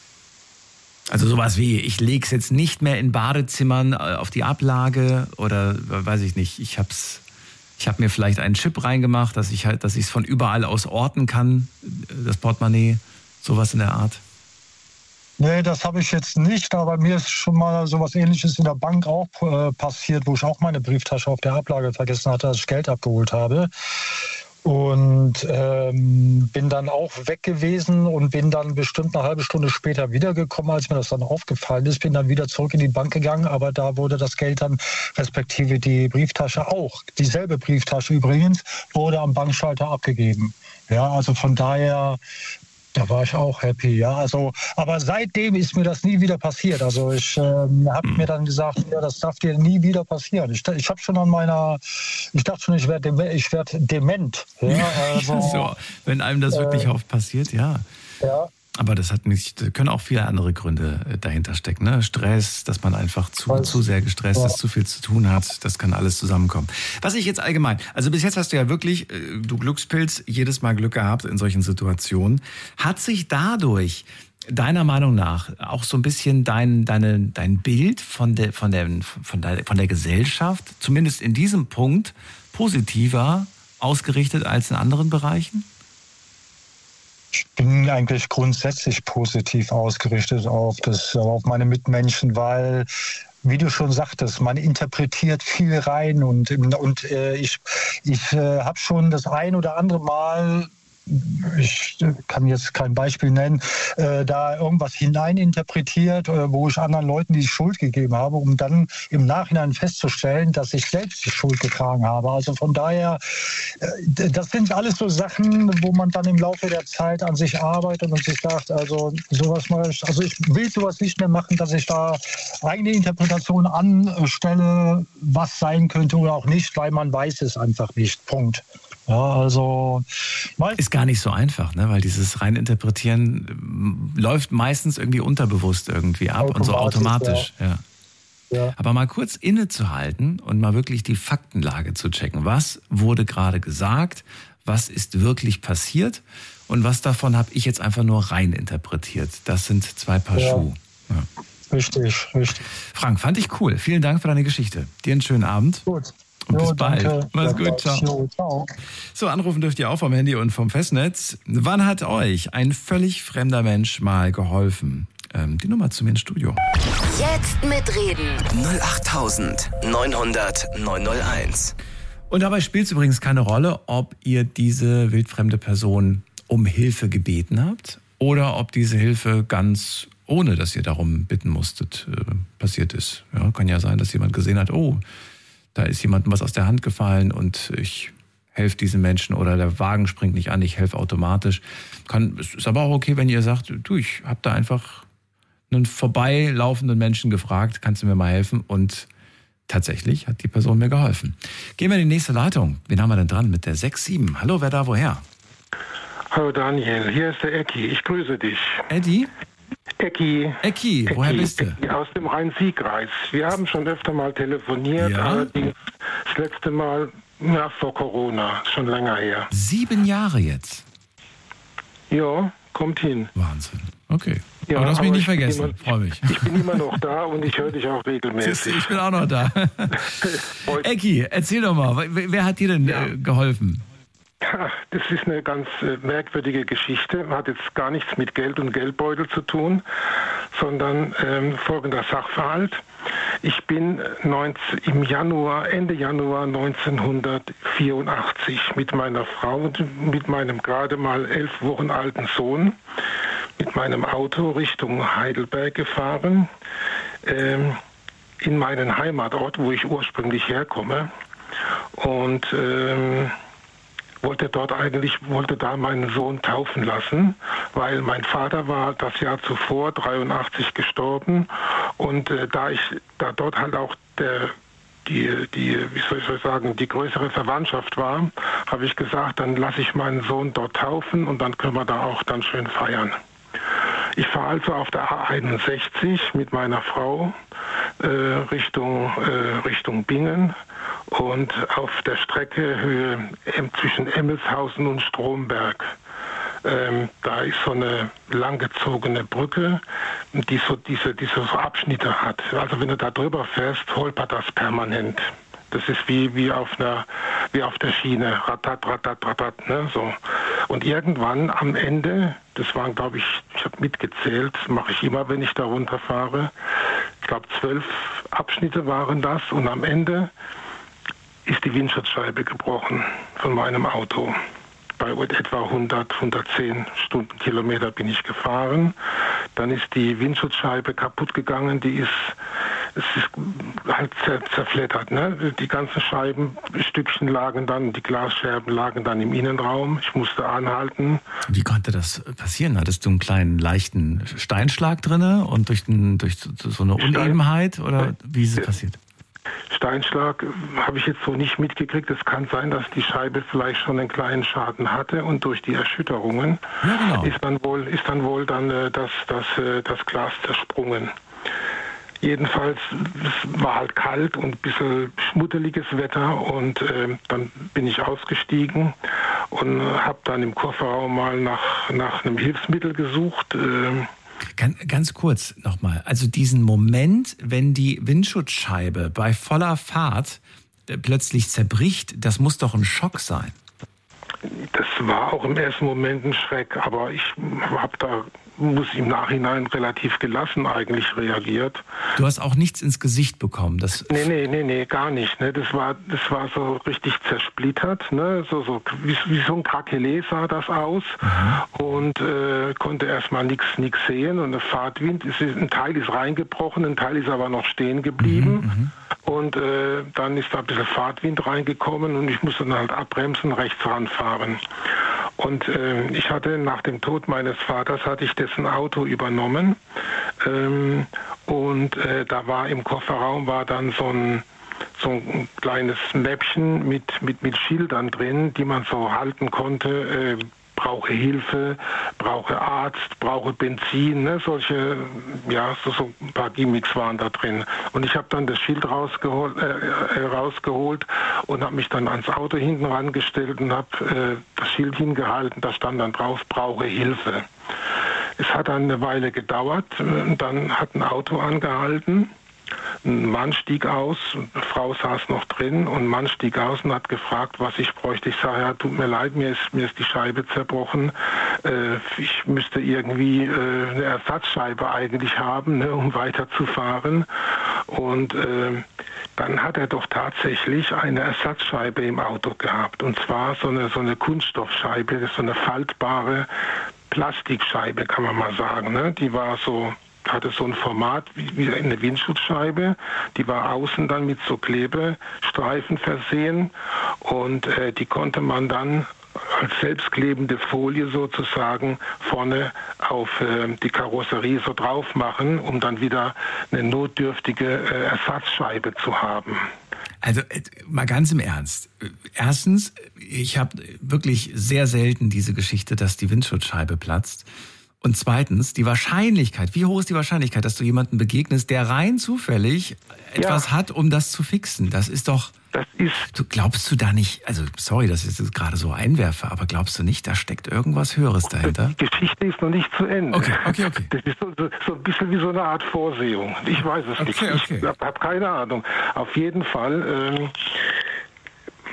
Also sowas wie, ich lege es jetzt nicht mehr in Badezimmern auf die Ablage oder weiß ich nicht, ich hab's, ich habe mir vielleicht einen Chip reingemacht, dass ich halt, dass ich es von überall aus orten kann, das Portemonnaie, sowas in der Art. Nee, das habe ich jetzt nicht, aber mir ist schon mal sowas Ähnliches in der Bank auch äh, passiert, wo ich auch meine Brieftasche auf der Ablage vergessen hatte, als ich Geld abgeholt habe. Und ähm, bin dann auch weg gewesen und bin dann bestimmt eine halbe Stunde später wiedergekommen, als mir das dann aufgefallen ist. Bin dann wieder zurück in die Bank gegangen, aber da wurde das Geld dann, respektive die Brieftasche auch, dieselbe Brieftasche übrigens, wurde am Bankschalter abgegeben. Ja, also von daher, da war ich auch happy, ja. Also, aber seitdem ist mir das nie wieder passiert. Also ich ähm, habe mir dann gesagt, ja, das darf dir nie wieder passieren. Ich, ich habe schon an meiner, ich dachte schon, ich werde ich werd dement. Ja, also, so, wenn einem das wirklich äh, oft passiert, ja. Ja. Aber das hat nicht, da können auch viele andere Gründe dahinter stecken. Ne? Stress, dass man einfach zu, Was? zu sehr gestresst Ja. ist, zu viel zu tun hat, das kann alles zusammenkommen. Was ich jetzt allgemein, also bis jetzt hast du ja wirklich, du Glückspilz, jedes Mal Glück gehabt in solchen Situationen. Hat sich dadurch deiner Meinung nach auch so ein bisschen dein, deine, dein Bild von der, von, der, von, der, von der Gesellschaft, zumindest in diesem Punkt, positiver ausgerichtet als in anderen Bereichen? Ich bin eigentlich grundsätzlich positiv ausgerichtet auf, das, auf meine Mitmenschen, weil, wie du schon sagtest, man interpretiert viel rein und, und äh, ich, ich äh, habe schon das ein oder andere Mal, ich kann jetzt kein Beispiel nennen, äh, da irgendwas hineininterpretiert, äh, wo ich anderen Leuten die Schuld gegeben habe, um dann im Nachhinein festzustellen, dass ich selbst die Schuld getragen habe. Also von daher, äh, das sind alles so Sachen, wo man dann im Laufe der Zeit an sich arbeitet und sich sagt, also sowas mache ich, also ich will sowas nicht mehr machen, dass ich da eigene Interpretation anstelle, was sein könnte oder auch nicht, weil man weiß es einfach nicht. Punkt. Ja, also ist gar nicht so einfach, ne? Weil dieses Reininterpretieren läuft meistens irgendwie unterbewusst irgendwie ab und so automatisch. Ja. Ja. Ja. Aber mal kurz innezuhalten und mal wirklich die Faktenlage zu checken. Was wurde gerade gesagt? Was ist wirklich passiert? Und was davon habe ich jetzt einfach nur reininterpretiert? Das sind zwei Paar ja. Schuhe. Ja. Richtig, richtig. Frank, fand ich cool. Vielen Dank für deine Geschichte. Dir einen schönen Abend. Gut. Und bis jo, bald. Danke. Mach's ja, gut, ciao. Jo, ciao. So, anrufen dürft ihr auch vom Handy und vom Festnetz. Wann hat euch ein völlig fremder Mensch mal geholfen? Ähm, die Nummer zu mir ins Studio. Jetzt mitreden. null acht neun null null neun null eins. Und dabei spielt es übrigens keine Rolle, ob ihr diese wildfremde Person um Hilfe gebeten habt oder ob diese Hilfe ganz ohne, dass ihr darum bitten musstet, äh, passiert ist. Ja, kann ja sein, dass jemand gesehen hat, oh, da ist jemandem was aus der Hand gefallen und ich helfe diesen Menschen oder der Wagen springt nicht an, ich helfe automatisch. Kann, es ist aber auch okay, wenn ihr sagt, du, ich habe da einfach einen vorbeilaufenden Menschen gefragt, kannst du mir mal helfen? Und tatsächlich hat die Person mir geholfen. Gehen wir in die nächste Leitung. Wen haben wir denn dran mit der sechs sieben? Hallo, wer da, woher? Hallo Daniel, hier ist der Ecki, ich grüße dich. Eddie? Ecki. Ecki, woher Ecki, bist du? Ecki aus dem Rhein-Sieg-Kreis. Wir haben schon öfter mal telefoniert, Ja? allerdings das letzte Mal ja, vor Corona, schon länger her. Sieben Jahre jetzt. Ja, kommt hin. Wahnsinn. Okay. Ja, aber du hast mich aber nicht ich bin vergessen. immer- Freue mich. Ich bin immer noch da und ich höre dich auch Siehst du, regelmäßig. ich bin auch noch da. Ecki, erzähl doch mal, wer, wer hat dir denn Ja. äh, geholfen? Das ist eine ganz äh, merkwürdige Geschichte. Hat jetzt gar nichts mit Geld und Geldbeutel zu tun, sondern ähm, folgender Sachverhalt. Ich bin neunzehn, im Januar, Ende Januar neunzehnhundertvierundachtzig mit meiner Frau und mit meinem gerade mal elf Wochen alten Sohn mit meinem Auto Richtung Heidelberg gefahren, ähm, in meinen Heimatort, wo ich ursprünglich herkomme. Und ähm, wollte dort eigentlich, wollte da meinen Sohn taufen lassen, weil mein Vater war das Jahr zuvor, dreiundachtzig, gestorben. Und äh, da ich, da dort halt auch der, die, die, wie soll ich sagen, die größere Verwandtschaft war, habe ich gesagt, dann lasse ich meinen Sohn dort taufen und dann können wir da auch dann schön feiern. Ich fahre also auf der A einundsechzig mit meiner Frau äh, Richtung, äh, Richtung Bingen. Und auf der Strecke Höhe zwischen Emmelshausen und Stromberg, ähm, da ist so eine langgezogene Brücke, die so diese, diese so Abschnitte hat. Also wenn du da drüber fährst, holpert das permanent. Das ist wie, wie, auf einer, wie auf der Schiene, ratat, ratat, ratat, ne, so. Und irgendwann am Ende, das waren, glaube ich, ich habe mitgezählt, das mache ich immer, wenn ich da runterfahre, ich glaube zwölf Abschnitte waren das, und am Ende ist die Windschutzscheibe gebrochen von meinem Auto. Bei etwa hundert, hundertzehn Stundenkilometer bin ich gefahren. Dann ist die Windschutzscheibe kaputt gegangen. Die ist, es ist halt zer, zerfleddert. Ne? Die ganzen Scheibenstückchen lagen dann, die Glasscherben lagen dann im Innenraum. Ich musste anhalten. Wie konnte das passieren? Hattest du einen kleinen, leichten Steinschlag drin und durch, den, durch so eine Unebenheit? Oder wie ist es passiert? Steinschlag habe ich jetzt so nicht mitgekriegt. Es kann sein, dass die Scheibe vielleicht schon einen kleinen Schaden hatte und durch die Erschütterungen ja, genau. ist dann wohl, ist dann wohl dann äh, das, das, äh, das Glas zersprungen. Jedenfalls, es war halt kalt und ein bisschen schmuddeliges Wetter, und äh, dann bin ich ausgestiegen und habe dann im Kofferraum mal nach, nach einem Hilfsmittel gesucht. Äh, Ganz, ganz kurz nochmal, also diesen Moment, wenn die Windschutzscheibe bei voller Fahrt plötzlich zerbricht, das muss doch ein Schock sein. Das war auch im ersten Moment ein Schreck, aber ich habe da, muss im Nachhinein relativ gelassen eigentlich reagiert. Du hast auch nichts ins Gesicht bekommen? Das nee, nee, nee, nee, gar nicht. Ne? Das war, das war so richtig zersplittert, ne? so, so, wie, wie so ein Krakelé sah das aus, mhm. und äh, konnte erstmal nichts nichts sehen, und der Fahrtwind, ist, ein Teil ist reingebrochen, ein Teil ist aber noch stehen geblieben. Mhm, und äh, dann ist da ein bisschen Fahrtwind reingekommen, und ich musste dann halt abbremsen, rechts ranfahren. Und äh, ich hatte nach dem Tod meines Vaters, hatte ich dessen Auto übernommen, ähm, und äh, da war im Kofferraum war dann so ein, so ein kleines Mäppchen mit, mit, mit Schildern drin, die man so halten konnte, äh, brauche Hilfe, brauche Arzt, brauche Benzin, ne? Solche, ja, so, so ein paar Gimmicks waren da drin. Und ich habe dann das Schild rausgeholt, äh, rausgeholt und habe mich dann ans Auto hinten rangestellt und habe äh, das Schild hingehalten, da stand dann drauf, brauche Hilfe. Es hat dann eine Weile gedauert, und dann hat ein Auto angehalten. Ein Mann stieg aus, eine Frau saß noch drin, und ein Mann stieg aus und hat gefragt, was ich bräuchte. Ich sage, ja, tut mir leid, mir ist, mir ist die Scheibe zerbrochen. Äh, ich müsste irgendwie äh, eine Ersatzscheibe eigentlich haben, ne, um weiterzufahren. Und äh, dann hat er doch tatsächlich eine Ersatzscheibe im Auto gehabt. Und zwar so eine, so eine Kunststoffscheibe, so eine faltbare Plastikscheibe, kann man mal sagen. Ne? Die war so... hatte so ein Format wie, wie eine Windschutzscheibe, die war außen dann mit so Klebestreifen versehen, und äh, die konnte man dann als selbstklebende Folie sozusagen vorne auf äh, die Karosserie so drauf machen, um dann wieder eine notdürftige äh, Ersatzscheibe zu haben. Also mal ganz im Ernst. Erstens, ich habe wirklich sehr selten diese Geschichte, dass die Windschutzscheibe platzt. Und zweitens, die Wahrscheinlichkeit, wie hoch ist die Wahrscheinlichkeit, dass du jemanden begegnest, der rein zufällig etwas ja. hat, um das zu fixen? Das ist doch... Das ist... Du glaubst du da nicht, also sorry, dass ich das gerade so einwerfe, aber glaubst du nicht, da steckt irgendwas Höheres dahinter? Die Geschichte ist noch nicht zu Ende. Okay, okay, okay. Das ist so, so, so ein bisschen wie so eine Art Vorsehung. Ich weiß es okay, nicht. Okay. Ich habe keine Ahnung. Auf jeden Fall... Ähm,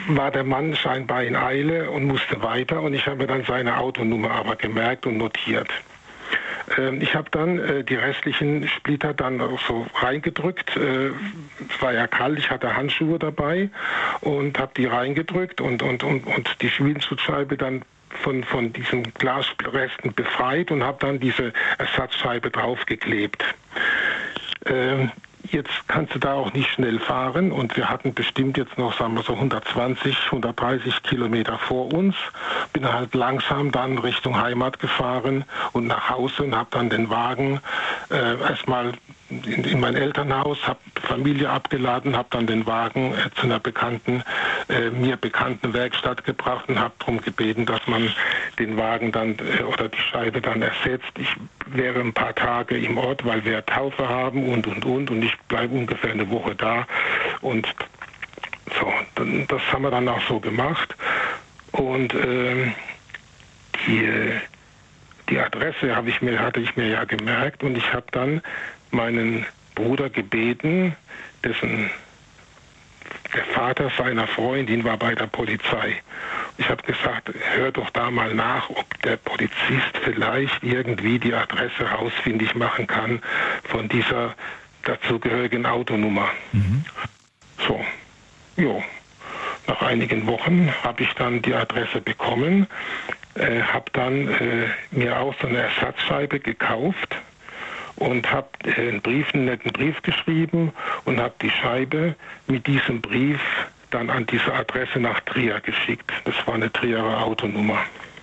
war der Mann scheinbar in Eile und musste weiter und ich habe dann seine Autonummer aber gemerkt und notiert. Ähm, ich habe dann äh, die restlichen Splitter dann auch so reingedrückt. Äh, es war ja kalt, ich hatte Handschuhe dabei und habe die reingedrückt und, und, und, und die Windschutzscheibe dann von, von diesen Glasresten befreit und habe dann diese Ersatzscheibe draufgeklebt. Ähm, Jetzt kannst du da auch nicht schnell fahren und wir hatten bestimmt jetzt noch, sagen wir so hundertzwanzig, hundertdreißig Kilometer vor uns. Bin halt langsam dann Richtung Heimat gefahren und nach Hause und habe dann den Wagen äh, erstmal in, in mein Elternhaus, habe Familie abgeladen, habe dann den Wagen äh, zu einer bekannten, äh, mir bekannten Werkstatt gebracht und habe darum gebeten, dass man den Wagen dann äh, oder die Scheibe dann ersetzt. Ich wäre ein paar Tage im Ort, weil wir Taufe haben und und und und ich bleibe ungefähr eine Woche da und so, dann, das haben wir dann auch so gemacht und äh, die, die Adresse habe ich mir, hatte ich mir ja gemerkt und ich habe dann meinen Bruder gebeten, dessen der Vater seiner Freundin war bei der Polizei. Ich habe gesagt, hör doch da mal nach, ob der Polizist vielleicht irgendwie die Adresse ausfindig machen kann von dieser dazugehörigen Autonummer. Mhm. So, jo. Nach einigen Wochen habe ich dann die Adresse bekommen, äh, habe dann äh, mir auch so eine Ersatzscheibe gekauft und habe äh, einen Brief, einen netten Brief geschrieben und habe die Scheibe mit diesem Brief dann an diese Adresse nach Trier geschickt. Das war eine Trierer Autonummer.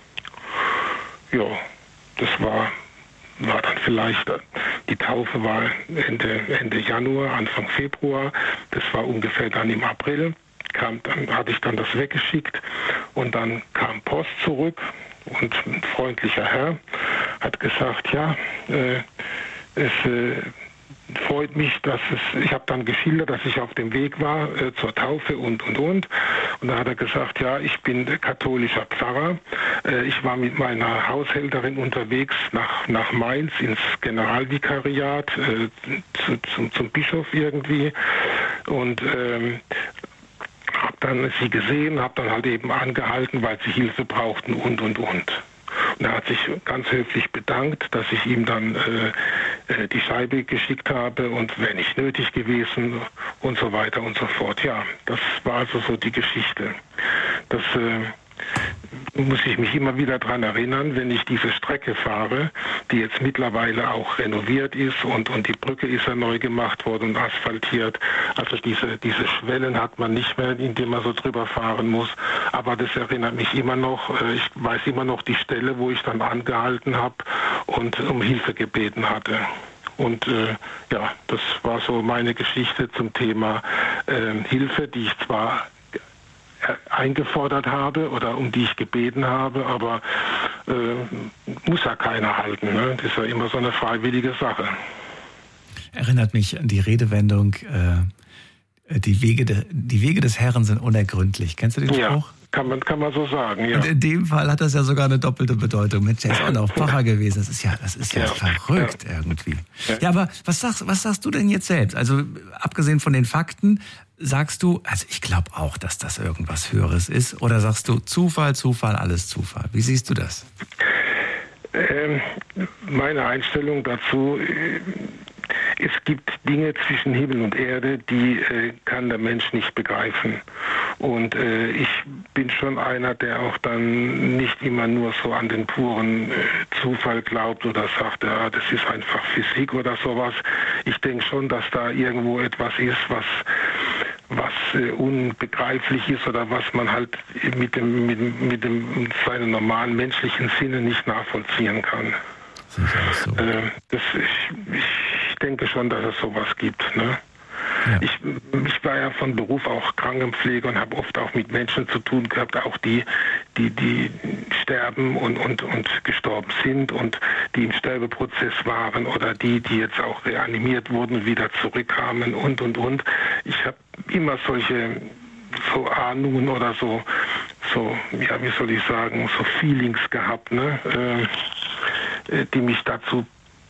Ja, das war, war dann vielleicht, die Taufe war Ende, Ende Januar, Anfang Februar. Das war ungefähr dann im April. Kam, dann hatte ich dann das weggeschickt und dann kam Post zurück und ein freundlicher Herr hat gesagt, ja, äh, es äh, freut mich, dass es, ich habe dann geschildert, dass ich auf dem Weg war äh, zur Taufe und, und, und. Und da hat er gesagt, ja, ich bin katholischer Pfarrer. Äh, ich war mit meiner Haushälterin unterwegs nach, nach Mainz ins Generalvikariat, äh, zu, zum, zum Bischof irgendwie. Und ähm, habe dann sie gesehen, habe dann halt eben angehalten, weil sie Hilfe brauchten und, und, und. Und er hat sich ganz höflich bedankt, dass ich ihm dann äh, äh, die Scheibe geschickt habe und wäre nicht nötig gewesen und so weiter und so fort. Ja, das war also so die Geschichte. Das äh, muss ich mich immer wieder daran erinnern, wenn ich diese Strecke fahre, die jetzt mittlerweile auch renoviert ist und, und die Brücke ist ja neu gemacht worden und asphaltiert. Also diese, diese Schwellen hat man nicht mehr, indem man so drüber fahren muss. Aber das erinnert mich immer noch, ich weiß immer noch die Stelle, wo ich dann angehalten habe und um Hilfe gebeten hatte. Und äh, ja, das war so meine Geschichte zum Thema äh, Hilfe, die ich zwar eingefordert habe oder um die ich gebeten habe, aber äh, muss ja keiner halten. Ne? Das ist ja immer so eine freiwillige Sache. Erinnert mich an die Redewendung, äh, die, Wege de, die Wege des Herrn sind unergründlich. Kennst du den Spruch? Ja, kann man, kann man so sagen, ja. Und in dem Fall hat das ja sogar eine doppelte Bedeutung. Mensch, der ist auch noch Pfarrer gewesen. Das ist ja, das ist ja, ja verrückt ja. irgendwie. Ja. ja, aber was sagst, was sagst du denn jetzt selbst? Also abgesehen von den Fakten, sagst du, also ich glaube auch, dass das irgendwas Höheres ist, oder sagst du Zufall, Zufall, alles Zufall? Wie siehst du das? Ähm, meine Einstellung dazu, äh, es gibt Dinge zwischen Himmel und Erde, die äh, kann der Mensch nicht begreifen. Und äh, ich bin schon einer, der auch dann nicht immer nur so an den puren äh, Zufall glaubt oder sagt, ja, das ist einfach Physik oder sowas. Ich denke schon, dass da irgendwo etwas ist, was was äh, unbegreiflich ist oder was man halt mit dem mit, mit dem seinen normalen menschlichen Sinne nicht nachvollziehen kann. Das, so. äh, das ich, ich denke schon, dass es sowas gibt. Ne? Ja. Ich, ich war ja von Beruf auch Krankenpfleger und habe oft auch mit Menschen zu tun gehabt, auch die, die, die sterben und, und, und gestorben sind und die im Sterbeprozess waren oder die, die jetzt auch reanimiert wurden und wieder zurückkamen und, und, und. Ich habe immer solche so Ahnungen oder so, so, ja, wie soll ich sagen, so Feelings gehabt, ne, äh, die mich dazu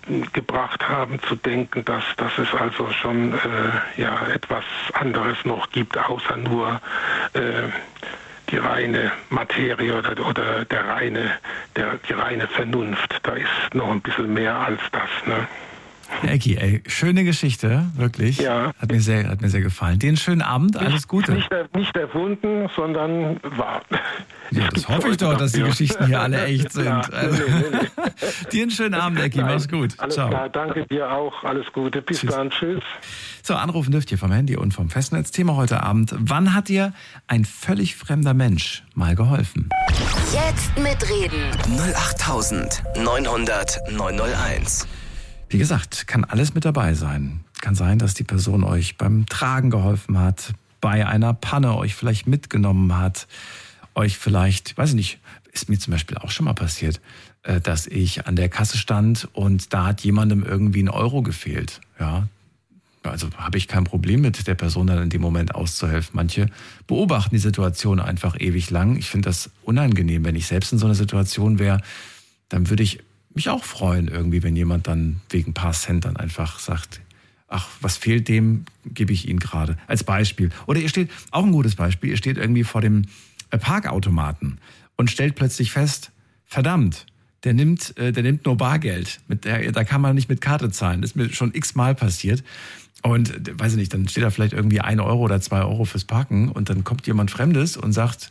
gebracht haben zu denken, dass, dass es also schon äh, ja, etwas anderes noch gibt, außer nur äh, die reine Materie oder, oder der reine, der, die reine Vernunft. Da ist noch ein bisschen mehr als das. Ne? Ecki, ey, schöne Geschichte, wirklich. Ja. Hat mir sehr, hat mir sehr gefallen. Dir einen schönen Abend, alles Gute. Nicht, nicht erfunden, sondern wahr. Ja, das hoffe ich doch, dass die Geschichten hier alle echt sind. Ja, also, nee, nee, nee. Dir einen schönen Abend, Ecki, mach's gut. Alles Ciao. klar, danke dir auch, alles Gute. Bis Tschüss. dann, tschüss. So, anrufen dürft ihr vom Handy und vom Festnetz. Thema heute Abend: Wann hat dir ein völlig fremder Mensch mal geholfen? Jetzt mitreden. null acht neunhundert neunhunderteins. Wie gesagt, kann alles mit dabei sein. Kann sein, dass die Person euch beim Tragen geholfen hat, bei einer Panne euch vielleicht mitgenommen hat, euch vielleicht, weiß ich nicht, ist mir zum Beispiel auch schon mal passiert, dass ich an der Kasse stand und da hat jemandem irgendwie ein Euro gefehlt. Ja, also habe ich kein Problem mit, der Person dann in dem Moment auszuhelfen. Manche beobachten die Situation einfach ewig lang. Ich finde das unangenehm. Wenn ich selbst in so einer Situation wäre, dann würde ich mich auch freuen irgendwie, wenn jemand dann wegen ein paar Cent dann einfach sagt, ach, was fehlt dem, gebe ich Ihnen gerade. Als Beispiel. Oder ihr steht, auch ein gutes Beispiel, ihr steht irgendwie vor dem Parkautomaten und stellt plötzlich fest, verdammt, der nimmt, der nimmt nur Bargeld. Mit der, da kann man nicht mit Karte zahlen. Das ist mir schon x-mal passiert. Und weiß ich nicht, dann steht da vielleicht irgendwie ein Euro oder zwei Euro fürs Parken und dann kommt jemand Fremdes und sagt,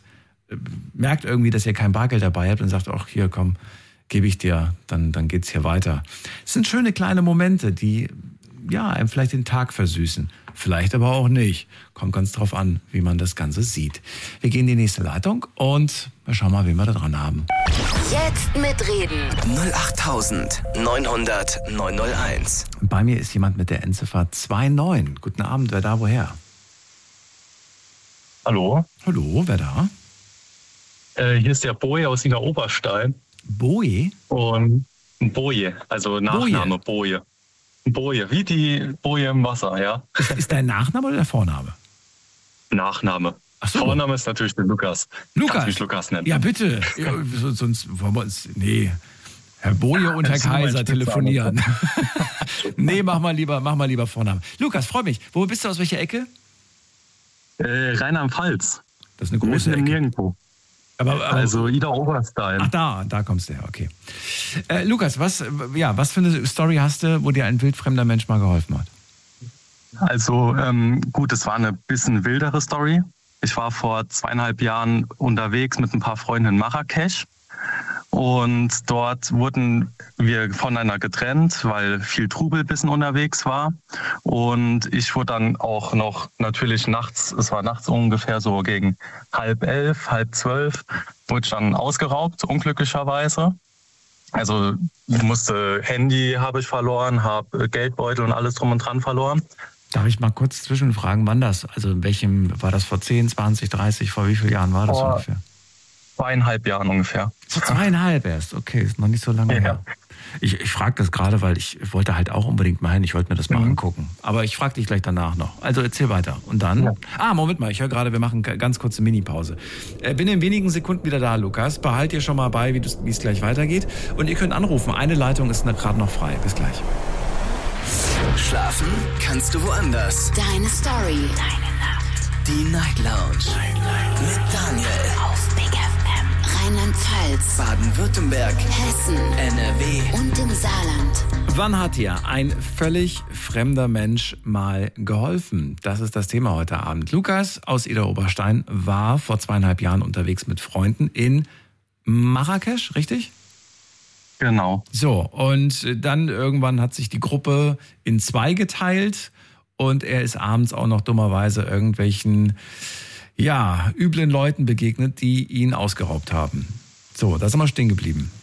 merkt irgendwie, dass ihr kein Bargeld dabei habt und sagt, ach hier, komm, gebe ich dir, dann, dann geht's hier weiter. Es sind schöne kleine Momente, die ja, einem vielleicht den Tag versüßen. Vielleicht aber auch nicht. Kommt ganz drauf an, wie man das Ganze sieht. Wir gehen in die nächste Leitung und wir schauen mal, wen wir da dran haben. Jetzt mitreden. null acht neunhundert neunhunderteins. Bei mir ist jemand mit der Endziffer neunundzwanzig. Guten Abend, wer da, woher? Hallo? Hallo, wer da? Äh, hier ist der Boje aus Ida Oberstein. Boje? Und Boje, also Nachname Boje. Boje, wie die Boje im Wasser, ja. Ist, ist dein Nachname oder der Vorname? Nachname. Ach so. Vorname ist natürlich der Lukas. Lukas? Kannst mich Lukas nennen. Ja, bitte. Ja, sonst wollen wir uns... Nee. Herr Boje und Herr Das ist mein Kaiser telefonieren. Nee, mach mal lieber, mach mal lieber Vorname. Lukas, freu mich. Wo bist du, aus welcher Ecke? Äh, Rheinland-Pfalz. Das ist eine große Mitten im Ecke. Nirgendwo. Aber, aber, Also Ida Oberstein. Ach, da, da kommst du her, okay. Äh, Lukas, was, ja, was für eine Story hast du, wo dir ein wildfremder Mensch mal geholfen hat? Also ähm, gut, es war eine bisschen wildere Story. Ich war vor zweieinhalb Jahren unterwegs mit ein paar Freunden in Marrakesch. Und dort wurden wir voneinander getrennt, weil viel Trubel ein bisschen unterwegs war. Und ich wurde dann auch noch natürlich nachts, es war nachts ungefähr so gegen halb elf, halb zwölf, wurde ich dann ausgeraubt, unglücklicherweise. Also ich musste Handy habe ich verloren, habe Geldbeutel und alles drum und dran verloren. Darf ich mal kurz zwischenfragen, wann das? Also in welchem, war das vor zehn, zwanzig, dreißig, vor wie vielen Jahren war das vor ungefähr? Zweieinhalb Jahren ungefähr. Vor zweieinhalb erst, okay, ist noch nicht so lange Ja. her. Ich, ich frage das gerade, weil ich wollte halt auch unbedingt mal hin, ich wollte mir das mal Mhm. angucken. Aber ich frage dich gleich danach noch. Also erzähl weiter. Und dann? Ja. Ah, Moment mal, ich höre gerade, wir machen g- ganz kurze Mini-Pause. Äh, bin in wenigen Sekunden wieder da, Lukas. Behalt dir schon mal bei, wie das- wie es gleich weitergeht. Und ihr könnt anrufen. Eine Leitung ist gerade noch frei. Bis gleich. Schlafen kannst du woanders. Deine Story. Deine Nacht. Die Night Lounge. Night, Night. Mit Daniel. Auf Big F M. Rheinland-Pfalz. Baden-Württemberg. Hessen. N R W. Und im Saarland. Wann hat dir ein völlig fremder Mensch mal geholfen? Das ist das Thema heute Abend. Lukas aus Ida Oberstein war vor zweieinhalb Jahren unterwegs mit Freunden in Marrakesch, richtig? Genau. So, und dann irgendwann hat sich die Gruppe in zwei geteilt und er ist abends auch noch dummerweise irgendwelchen, ja, üblen Leuten begegnet, die ihn ausgeraubt haben. So, da sind wir stehen geblieben.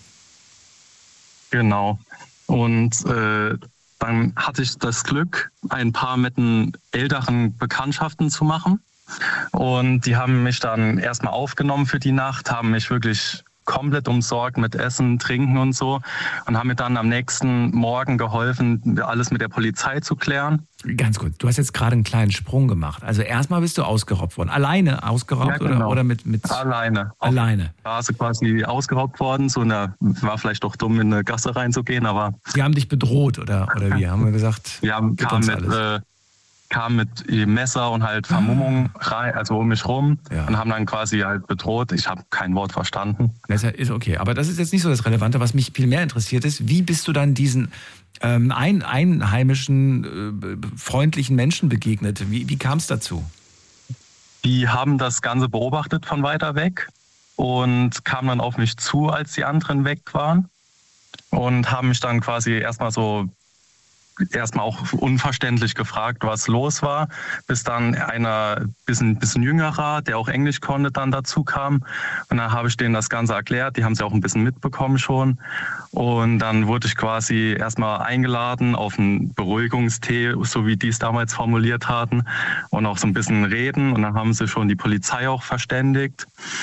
Genau. Und äh, dann hatte ich das Glück, ein paar mit den älteren Bekanntschaften zu machen. Und die haben mich dann erstmal aufgenommen für die Nacht, haben mich wirklich komplett umsorgt mit Essen, Trinken und so und haben mir dann am nächsten Morgen geholfen, alles mit der Polizei zu klären. Ganz gut, du hast jetzt gerade einen kleinen Sprung gemacht. Also erstmal bist du ausgeraubt worden. Alleine ausgeraubt, ja, genau. oder, oder mit, mit... Alleine. Alleine. Da ist quasi ausgeraubt worden. So eine, war vielleicht doch dumm, in eine Gasse reinzugehen, aber... Die haben dich bedroht, oder, oder wie? Haben wir gesagt? Wir haben kam mit, äh, kam mit Messer und halt Vermummung rein, also um mich rum, ja. und haben dann quasi halt bedroht. Ich habe kein Wort verstanden. Das ist okay, aber das ist jetzt nicht so das Relevante. Was mich viel mehr interessiert ist, wie bist du dann diesen ähm, ein, einheimischen, äh, freundlichen Menschen begegnet? Wie, wie kam es dazu? Die haben das Ganze beobachtet von weiter weg und kamen dann auf mich zu, als die anderen weg waren und haben mich dann quasi erstmal so erstmal auch unverständlich gefragt, was los war, bis dann einer bisschen, bisschen jüngerer, der auch Englisch konnte, dann dazu kam. Und dann habe ich denen das Ganze erklärt, die haben es ja auch ein bisschen mitbekommen schon. Und dann wurde ich quasi erstmal eingeladen auf einen Beruhigungstee, so wie die es damals formuliert hatten, und auch so ein bisschen reden. Und dann haben sie schon die Polizei auch verständigt.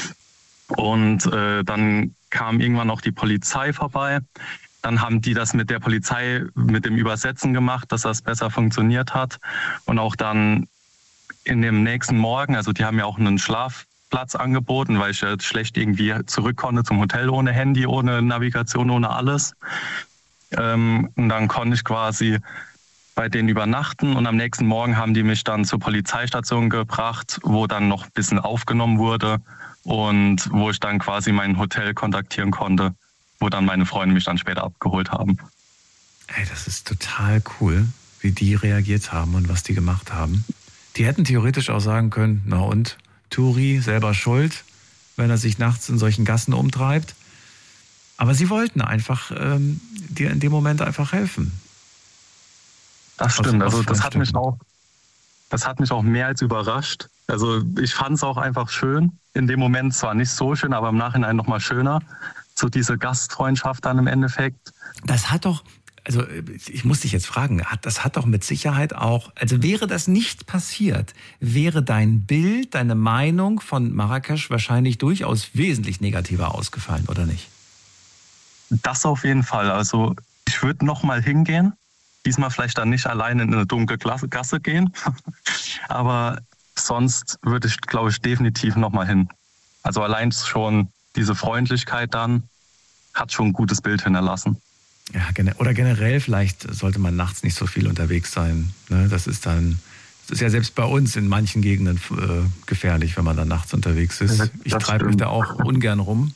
Und äh, dann kam irgendwann auch die Polizei vorbei. Dann haben die das mit der Polizei, mit dem Übersetzen gemacht, dass das besser funktioniert hat. Und auch dann in dem nächsten Morgen, also die haben mir auch einen Schlafplatz angeboten, weil ich jetzt schlecht irgendwie zurück konnte zum Hotel ohne Handy, ohne Navigation, ohne alles. Ähm, und dann konnte ich quasi bei denen übernachten. Und am nächsten Morgen haben die mich dann zur Polizeistation gebracht, wo dann noch ein bisschen aufgenommen wurde und wo ich dann quasi mein Hotel kontaktieren konnte, wo dann meine Freunde mich dann später abgeholt haben. Ey, das ist total cool, wie die reagiert haben und was die gemacht haben. Die hätten theoretisch auch sagen können, na und, Turi, selber schuld, wenn er sich nachts in solchen Gassen umtreibt. Aber sie wollten einfach ähm, dir in dem Moment einfach helfen. Das stimmt, also das hat mich auch, das hat mich auch mehr als überrascht. Also ich fand es auch einfach schön. In dem Moment zwar nicht so schön, aber im Nachhinein nochmal schöner. So diese Gastfreundschaft dann im Endeffekt. Das hat doch, also ich muss dich jetzt fragen, das hat doch mit Sicherheit auch, also wäre das nicht passiert, wäre dein Bild, deine Meinung von Marrakesch wahrscheinlich durchaus wesentlich negativer ausgefallen, oder nicht? Das auf jeden Fall. Also ich würde nochmal hingehen, diesmal vielleicht dann nicht alleine in eine dunkle Gasse gehen, aber sonst würde ich, glaube ich, definitiv nochmal hin. Also allein schon diese Freundlichkeit dann hat schon ein gutes Bild hinterlassen. Ja, oder generell vielleicht sollte man nachts nicht so viel unterwegs sein. Das ist dann, das ist ja selbst bei uns in manchen Gegenden äh, gefährlich, wenn man dann nachts unterwegs ist. Ich treibe mich da auch ungern rum.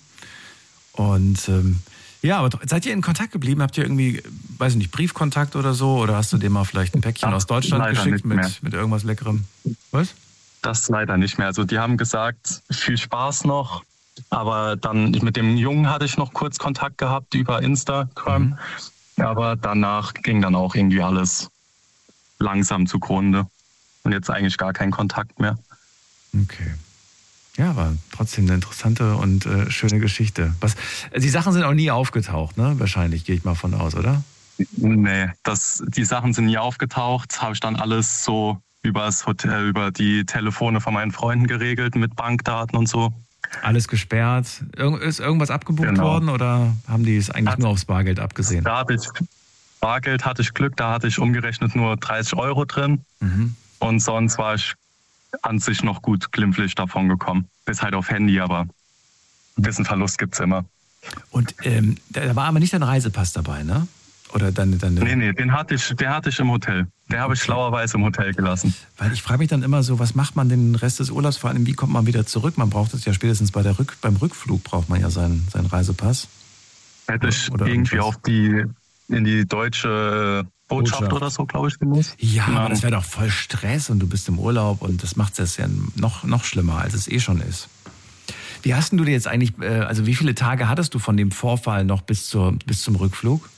Und ähm, ja, aber seid ihr in Kontakt geblieben? Habt ihr irgendwie, weiß ich nicht, Briefkontakt oder so? Oder hast du dir mal vielleicht ein Päckchen Ach, aus Deutschland geschickt mit, mit irgendwas Leckerem? Was? Das leider nicht mehr. Also die haben gesagt, viel Spaß noch. Aber dann mit dem Jungen hatte ich noch kurz Kontakt gehabt über Instagram. Mhm. Aber danach ging dann auch irgendwie alles langsam zugrunde. Und jetzt eigentlich gar kein Kontakt mehr. Okay. Ja, aber trotzdem eine interessante und äh, schöne Geschichte. Was, die Sachen sind auch nie aufgetaucht, ne? Wahrscheinlich, gehe ich mal von aus, oder? Nee, das, die Sachen sind nie aufgetaucht. Habe ich dann alles so übers Hotel, über die Telefone von meinen Freunden geregelt mit Bankdaten und so. Alles gesperrt. Ir- ist irgendwas abgebucht genau. worden oder haben die es eigentlich Hat, nur aufs Bargeld abgesehen? Da hatte ich, Bargeld hatte ich Glück, da hatte ich umgerechnet nur dreißig Euro drin. Mhm. Und sonst war ich an sich noch gut glimpflich davon gekommen. Bis halt auf Handy, aber ein bisschen Verlust gibt es immer. Und ähm, da war aber nicht dein Reisepass dabei, ne? Oder deine, deine nee, nee, den hatte ich, den hatte ich im Hotel. Den habe ich schlauerweise im Hotel gelassen. Weil ich frage mich dann immer so, was macht man den Rest des Urlaubs? Vor allem, wie kommt man wieder zurück? Man braucht es ja spätestens bei der Rück, beim Rückflug braucht man ja seinen, seinen Reisepass. Hätte ich oder irgendwie irgendwas. auf die, in die deutsche Botschaft, Botschaft. oder so, glaube ich, gemusst. Ja, genau. Aber das wäre doch voll Stress und du bist im Urlaub und das macht es ja noch, noch schlimmer, als es eh schon ist. Wie hast denn du dir jetzt eigentlich, also wie viele Tage hattest du von dem Vorfall noch bis, zur, bis zum Rückflug?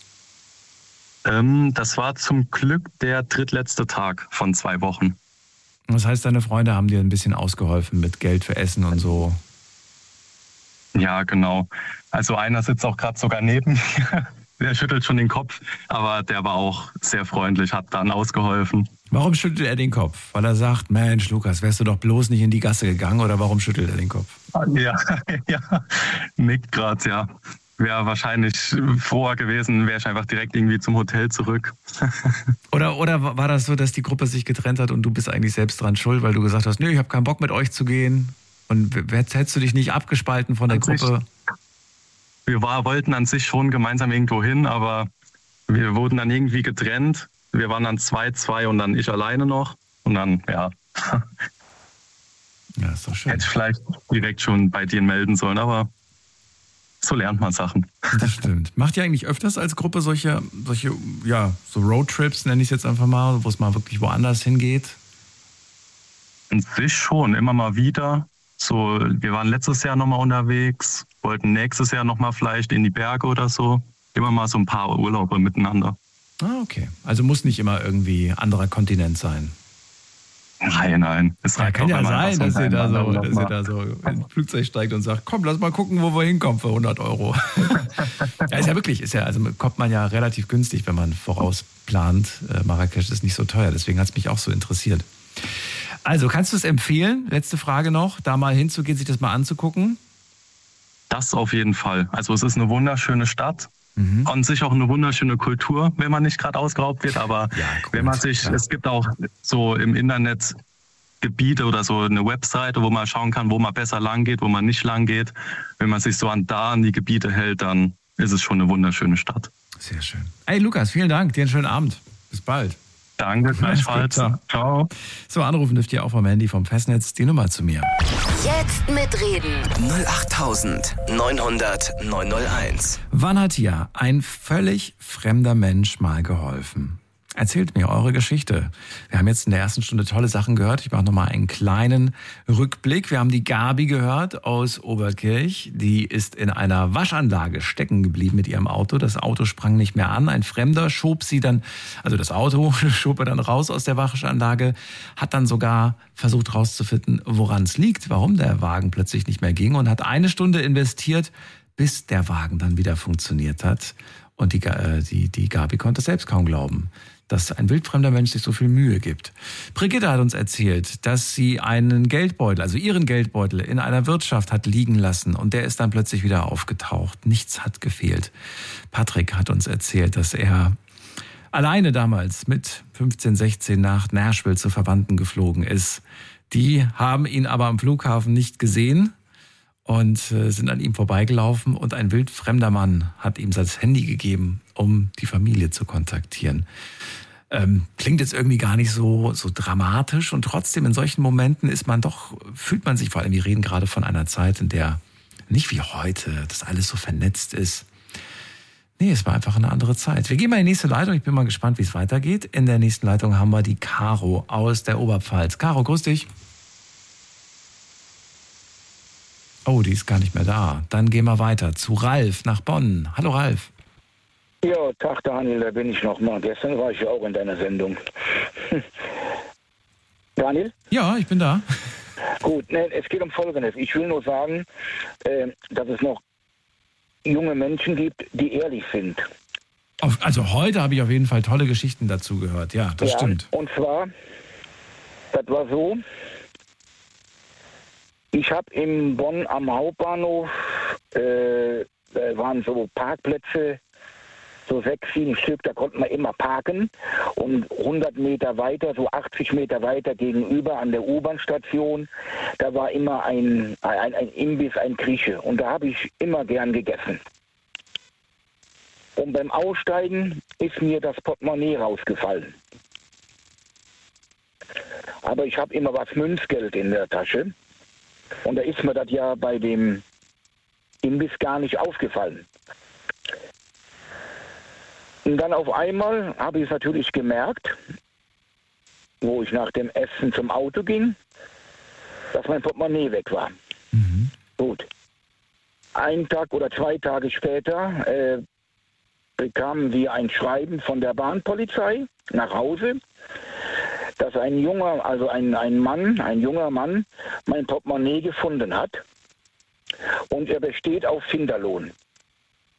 Ähm, das war zum Glück der drittletzte Tag von zwei Wochen. Das heißt, deine Freunde haben dir ein bisschen ausgeholfen mit Geld für Essen und so? Ja, genau. Also einer sitzt auch gerade sogar neben mir. der schüttelt schon den Kopf, aber der war auch sehr freundlich, hat dann ausgeholfen. Warum schüttelt er den Kopf? Weil er sagt, Mensch, Lukas, wärst du doch bloß nicht in die Gasse gegangen, oder warum schüttelt er den Kopf? Ja, ja, nickt gerade, ja. Wäre wahrscheinlich froher gewesen, wäre ich einfach direkt irgendwie zum Hotel zurück. Oder, oder war das so, dass die Gruppe sich getrennt hat und du bist eigentlich selbst dran schuld, weil du gesagt hast, nö, ich habe keinen Bock mit euch zu gehen? Und hättest du dich nicht abgespalten von der an Gruppe? Sich, wir war, wollten an sich schon gemeinsam irgendwo hin, aber wir wurden dann irgendwie getrennt. Wir waren dann zwei, zwei und dann ich alleine noch. Und dann, ja. Ja, ist doch schön. Hätte ich vielleicht direkt schon bei dir melden sollen, aber so lernt man Sachen. Das stimmt. Macht ihr eigentlich öfters als Gruppe solche, solche ja, so Roadtrips, nenne ich es jetzt einfach mal, wo es mal wirklich woanders hingeht? An sich schon, immer mal wieder. So, wir waren letztes Jahr nochmal unterwegs, wollten nächstes Jahr nochmal vielleicht in die Berge oder so. Immer mal so ein paar Urlaube miteinander. Ah, okay. Also muss nicht immer irgendwie anderer Kontinent sein. Nein, nein. Es ja, kann ja sein, dass ihr, da so, dass ihr da so in ein Flugzeug steigt und sagt, komm, lass mal gucken, wo wir hinkommen für hundert Euro. Ja, ist ja wirklich, ist ja, also kommt man ja relativ günstig, wenn man vorausplant. Äh, Marrakesch ist nicht so teuer, deswegen hat es mich auch so interessiert. Also, kannst du es empfehlen, letzte Frage noch, da mal hinzugehen, sich das mal anzugucken? Das auf jeden Fall. Also es ist eine wunderschöne Stadt. Mhm. An sich auch eine wunderschöne Kultur, wenn man nicht gerade ausgeraubt wird, aber ja, gut, wenn man sich, ja. Es gibt auch so im Internet Gebiete oder so eine Webseite, wo man schauen kann, wo man besser lang geht, wo man nicht lang geht. Wenn man sich so an da an die Gebiete hält, dann ist es schon eine wunderschöne Stadt. Sehr schön. Hey Lukas, vielen Dank, dir einen schönen Abend. Bis bald. Danke, gleichfalls. Ciao. So, anrufen dürft ihr auch vom Handy vom Festnetz die Nummer zu mir. Jetzt mitreden. null acht neun null null neun null eins. Wann hat dir ein völlig fremder Mensch mal geholfen? Erzählt mir eure Geschichte. Wir haben jetzt in der ersten Stunde tolle Sachen gehört. Ich mache nochmal einen kleinen Rückblick. Wir haben die Gabi gehört aus Oberkirch. Die ist in einer Waschanlage stecken geblieben mit ihrem Auto. Das Auto sprang nicht mehr an. Ein Fremder schob sie dann, also das Auto schob er dann raus aus der Waschanlage, hat dann sogar versucht rauszufinden, woran es liegt, warum der Wagen plötzlich nicht mehr ging und hat eine Stunde investiert, bis der Wagen dann wieder funktioniert hat. Und die, die, die Gabi konnte es selbst kaum glauben, dass ein wildfremder Mensch sich so viel Mühe gibt. Brigitte hat uns erzählt, dass sie einen Geldbeutel, also ihren Geldbeutel, in einer Wirtschaft hat liegen lassen und der ist dann plötzlich wieder aufgetaucht. Nichts hat gefehlt. Patrick hat uns erzählt, dass er alleine damals mit fünfzehn, sechzehn nach Nashville zu Verwandten geflogen ist. Die haben ihn aber am Flughafen nicht gesehen und äh, sind an ihm vorbeigelaufen und ein wildfremder Mann hat ihm sein Handy gegeben, um die Familie zu kontaktieren. Ähm, klingt jetzt irgendwie gar nicht so, so dramatisch und trotzdem in solchen Momenten ist man doch, fühlt man sich, vor allem wir reden gerade von einer Zeit, in der nicht wie heute, das alles so vernetzt ist. Nee, es war einfach eine andere Zeit. Wir gehen mal in die nächste Leitung, ich bin mal gespannt, wie es weitergeht. In der nächsten Leitung haben wir die Caro aus der Oberpfalz. Caro, grüß dich. Oh, die ist gar nicht mehr da. Dann gehen wir weiter zu Ralf nach Bonn. Hallo Ralf. Ja, Tag Daniel, da bin ich nochmal. Gestern war ich ja auch in deiner Sendung. Daniel? Ja, ich bin da. Gut, ne, es geht um Folgendes. Ich will nur sagen, äh, dass es noch junge Menschen gibt, die ehrlich sind. Also heute habe ich auf jeden Fall tolle Geschichten dazu gehört. Ja, das ja, stimmt. Und zwar, das war so, ich habe in Bonn am Hauptbahnhof, äh, da waren so Parkplätze, so sechs, sieben Stück, da konnte man immer parken. Und hundert Meter weiter, so achtzig Meter weiter gegenüber an der U-Bahn-Station, da war immer ein, ein, ein Imbiss, ein Grieche. Und da habe ich immer gern gegessen. Und beim Aussteigen ist mir das Portemonnaie rausgefallen. Aber ich habe immer was Münzgeld in der Tasche. Und da ist mir das ja bei dem Imbiss gar nicht aufgefallen. Und dann auf einmal habe ich es natürlich gemerkt, wo ich nach dem Essen zum Auto ging, dass mein Portemonnaie weg war. Mhm. Gut. Ein Tag oder zwei Tage später äh, bekamen wir ein Schreiben von der Bahnpolizei nach Hause, dass ein junger, also ein, ein Mann, ein junger Mann, mein Portemonnaie gefunden hat und er besteht auf Finderlohn.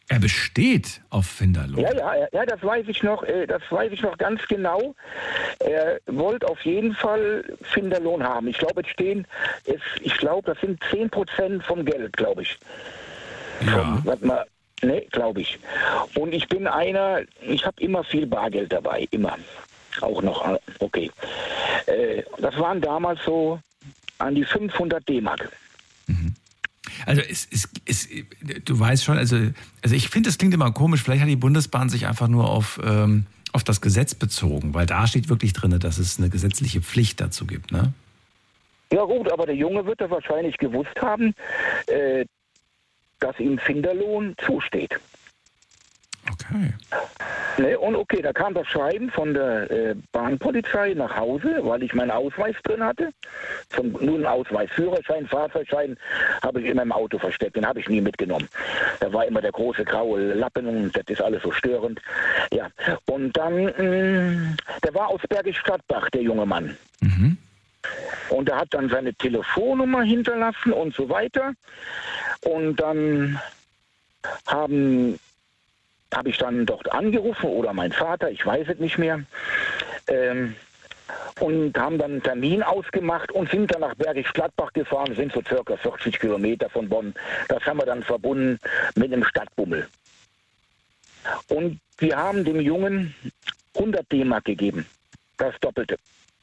Er besteht auf Finderlohn. Ja, ja, ja, das weiß ich noch, das weiß ich noch ganz genau. Er wollte auf jeden Fall Finderlohn haben. Ich glaube, es stehen, es, ich glaube, das sind zehn Prozent vom Geld, glaube ich. Ja. Vom, warte mal, ne, glaube ich. Und ich bin einer, ich habe immer viel Bargeld dabei, immer. Auch noch, okay. Äh, das waren damals so an die fünfhundert D-Mark. Mhm. Also es, es, es, du weißt schon, also, also ich finde, es klingt immer komisch, vielleicht hat die Bundesbahn sich einfach nur auf, ähm, auf das Gesetz bezogen, weil da steht wirklich drin, dass es eine gesetzliche Pflicht dazu gibt, ne? Ja gut, aber der Junge wird das wahrscheinlich gewusst haben, äh, dass ihm Finderlohn zusteht. Okay. Ne, und okay, da kam das Schreiben von der äh, Bahnpolizei nach Hause, weil ich meinen Ausweis drin hatte. Zum, nur einen Ausweis, Führerschein, Fahrzeugschein habe ich immer im Auto versteckt, den habe ich nie mitgenommen. Da war immer der große graue Lappen und das ist alles so störend. Ja, und dann, mh, der war aus Bergisch Gladbach, der junge Mann. Mhm. Und er hat dann seine Telefonnummer hinterlassen und so weiter. Und dann haben... habe ich dann dort angerufen oder mein Vater, ich weiß es nicht mehr, ähm, und haben dann einen Termin ausgemacht und sind dann nach Bergisch Gladbach gefahren, sind so circa vierzig Kilometer von Bonn. Das haben wir dann verbunden mit einem Stadtbummel. Und wir haben dem Jungen hundert D-Mark gegeben, das Doppelte.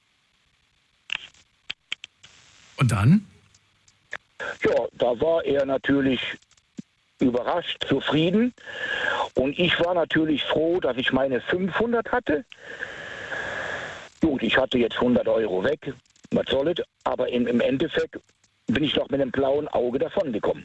Und dann? Ja, da war er natürlich überrascht, zufrieden. Und ich war natürlich froh, dass ich meine fünfhundert hatte. Gut, ich hatte jetzt hundert Euro weg, was soll es, aber im, im Endeffekt bin ich doch mit einem blauen Auge davongekommen.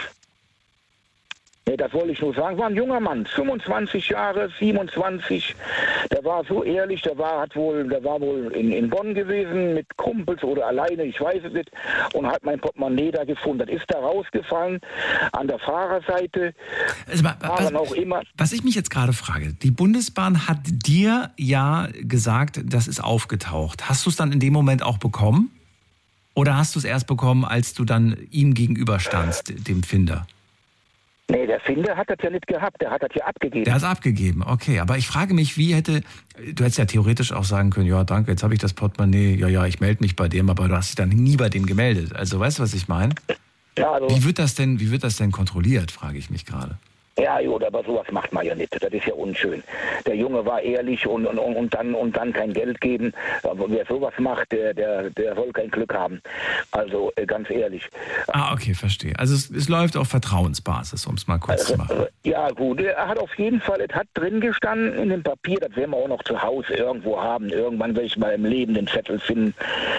Nee, das wollte ich nur sagen. War ein junger Mann, fünfundzwanzig Jahre, siebenundzwanzig. Der war so ehrlich, der war, hat wohl, der war wohl in, in Bonn gewesen mit Kumpels oder alleine, ich weiß es nicht, und hat mein Portemonnaie da gefunden. Das ist da rausgefallen an der Fahrerseite. Also, was, auch immer. was ich mich jetzt gerade frage, die Bundesbahn hat dir ja gesagt, das ist aufgetaucht. Hast du es dann in dem Moment auch bekommen? Oder hast du es erst bekommen, als du dann ihm gegenüberstandst, dem Finder? Nee, der Finder hat das ja nicht gehabt, der hat das ja abgegeben. Der hat es abgegeben, okay. Aber ich frage mich, wie hätte, du hättest ja theoretisch auch sagen können, ja danke, jetzt habe ich das Portemonnaie, ja, ja, ich melde mich bei dem, aber du hast dich dann nie bei dem gemeldet. Also weißt du, was ich meine? Ja, also, wie wird das denn, wie wird das denn kontrolliert, frage ich mich gerade. Ja, gut, aber sowas macht man ja nicht. Das ist ja unschön. Der Junge war ehrlich und, und, und, dann, und dann kein Geld geben. Aber wer sowas macht, der, der, der soll kein Glück haben. Also äh, ganz ehrlich. Ah, okay, verstehe. Also es, es läuft auf Vertrauensbasis, um es mal kurz also, zu machen. Ja, gut. Er hat auf jeden Fall, es hat drin gestanden in dem Papier, das werden wir auch noch zu Hause irgendwo haben. Irgendwann werde ich mal im Leben den Zettel finden.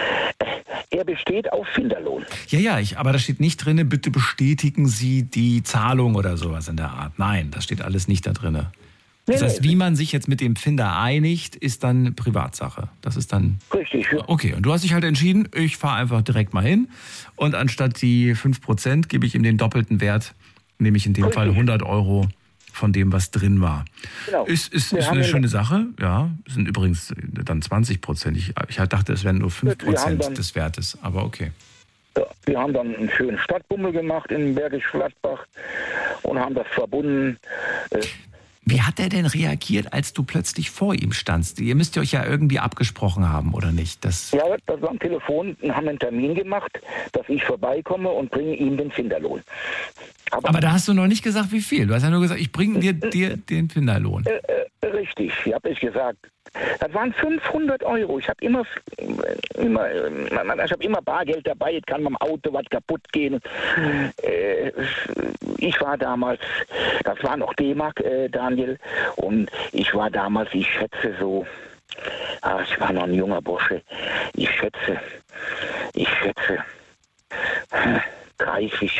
Er besteht auf Finderlohn. Ja, ja, ich, aber da steht nicht drin, bitte bestätigen Sie die Zahlung oder sowas in der Art. Nein, das steht alles nicht da drin. Das heißt, wie man sich jetzt mit dem Finder einigt, ist dann Privatsache. Das ist dann... Richtig. Ja. Okay, und du hast dich halt entschieden, ich fahre einfach direkt mal hin und anstatt die fünf Prozent gebe ich ihm den doppelten Wert, nämlich in dem Richtig. Fall hundert Euro von dem, was drin war. Genau. Ist, ist, ist eine schöne Sache, ja. Es sind übrigens dann zwanzig Prozent. Ich, ich dachte, es wären nur fünf Prozent des Wertes, aber okay. Ja, wir haben dann einen schönen Stadtbummel gemacht in Bergisch Gladbach und haben das verbunden. Wie hat er denn reagiert, als du plötzlich vor ihm standst? Ihr müsst euch ja irgendwie abgesprochen haben, oder nicht? Das ja, das war am Telefon, haben einen Termin gemacht, dass ich vorbeikomme und bringe ihm den Finderlohn. Aber, Aber da hast du noch nicht gesagt, wie viel. Du hast ja nur gesagt, ich bringe dir, dir den Finderlohn. Äh, äh, richtig, habe ich gesagt. Das waren fünfhundert Euro. Ich habe immer, immer, ich habe immer Bargeld dabei. Jetzt kann beim Auto was kaputt gehen. Äh, ich war damals, das war noch D-Mark, äh, Daniel, und ich war damals, ich schätze so, ah, ich war noch ein junger Bursche. Ich schätze, ich schätze dreißig,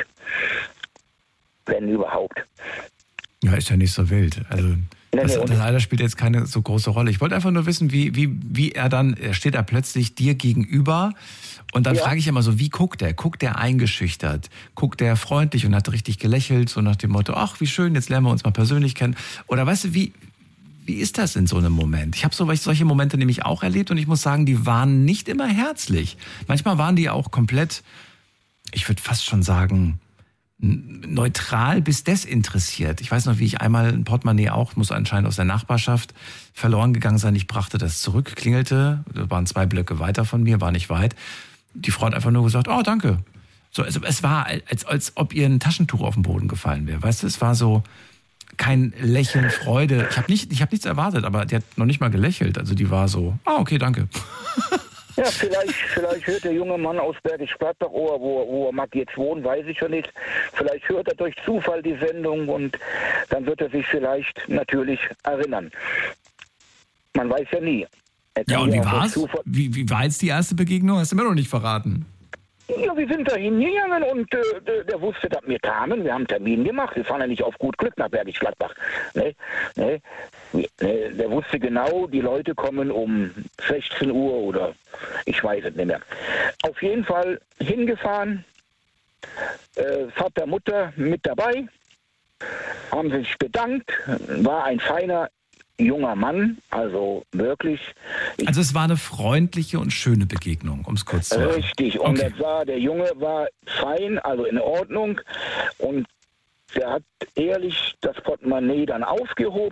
wenn überhaupt. Ja, ist ja nicht so wild. Also das, das Alter spielt jetzt keine so große Rolle. Ich wollte einfach nur wissen, wie, wie, wie er dann, er steht da plötzlich dir gegenüber und dann ja. frage ich immer so, wie guckt er? Guckt er eingeschüchtert? Guckt er freundlich und hat richtig gelächelt, so nach dem Motto, ach, wie schön, jetzt lernen wir uns mal persönlich kennen. Oder weißt du, wie, wie ist das in so einem Moment? Ich habe so, solche Momente nämlich auch erlebt und ich muss sagen, die waren nicht immer herzlich. Manchmal waren die auch komplett, ich würde fast schon sagen, neutral bis desinteressiert. Ich weiß noch, wie ich einmal ein Portemonnaie auch, muss anscheinend aus der Nachbarschaft verloren gegangen sein. Ich brachte das zurück, klingelte, das waren zwei Blöcke weiter von mir, war nicht weit. Die Frau hat einfach nur gesagt, oh, danke. So, also es war, als, als ob ihr ein Taschentuch auf den Boden gefallen wäre. Weißt du, es war so kein Lächeln, Freude. Ich habe nicht, ich hab nichts erwartet, aber die hat noch nicht mal gelächelt. Also die war so, ah, okay, danke. Ja, vielleicht, vielleicht hört der junge Mann aus Bergisch Gladbach, oder wo, wo er mag jetzt wohnen, weiß ich schon nicht. Vielleicht hört er durch Zufall die Sendung und dann wird er sich vielleicht natürlich erinnern. Man weiß ja nie. Ja, und wie war's? Wie, wie war jetzt die erste Begegnung? Hast du mir noch nicht verraten. Ja, wir sind da hingegangen und äh, der, der wusste, dass wir kamen. Wir haben einen Termin gemacht. Wir fahren ja nicht auf gut Glück nach Bergisch Gladbach. Ne? Ne? Ne? Der wusste genau, die Leute kommen um sechzehn Uhr oder ich weiß es nicht mehr. Auf jeden Fall hingefahren, äh, Vater, Mutter mit dabei, haben sich bedankt, war ein feiner junger Mann, also wirklich. Also es war eine freundliche und schöne Begegnung, um es kurz zu sagen. Richtig, und okay. Das war, der Junge war fein, also in Ordnung und der hat ehrlich das Portemonnaie dann aufgehoben.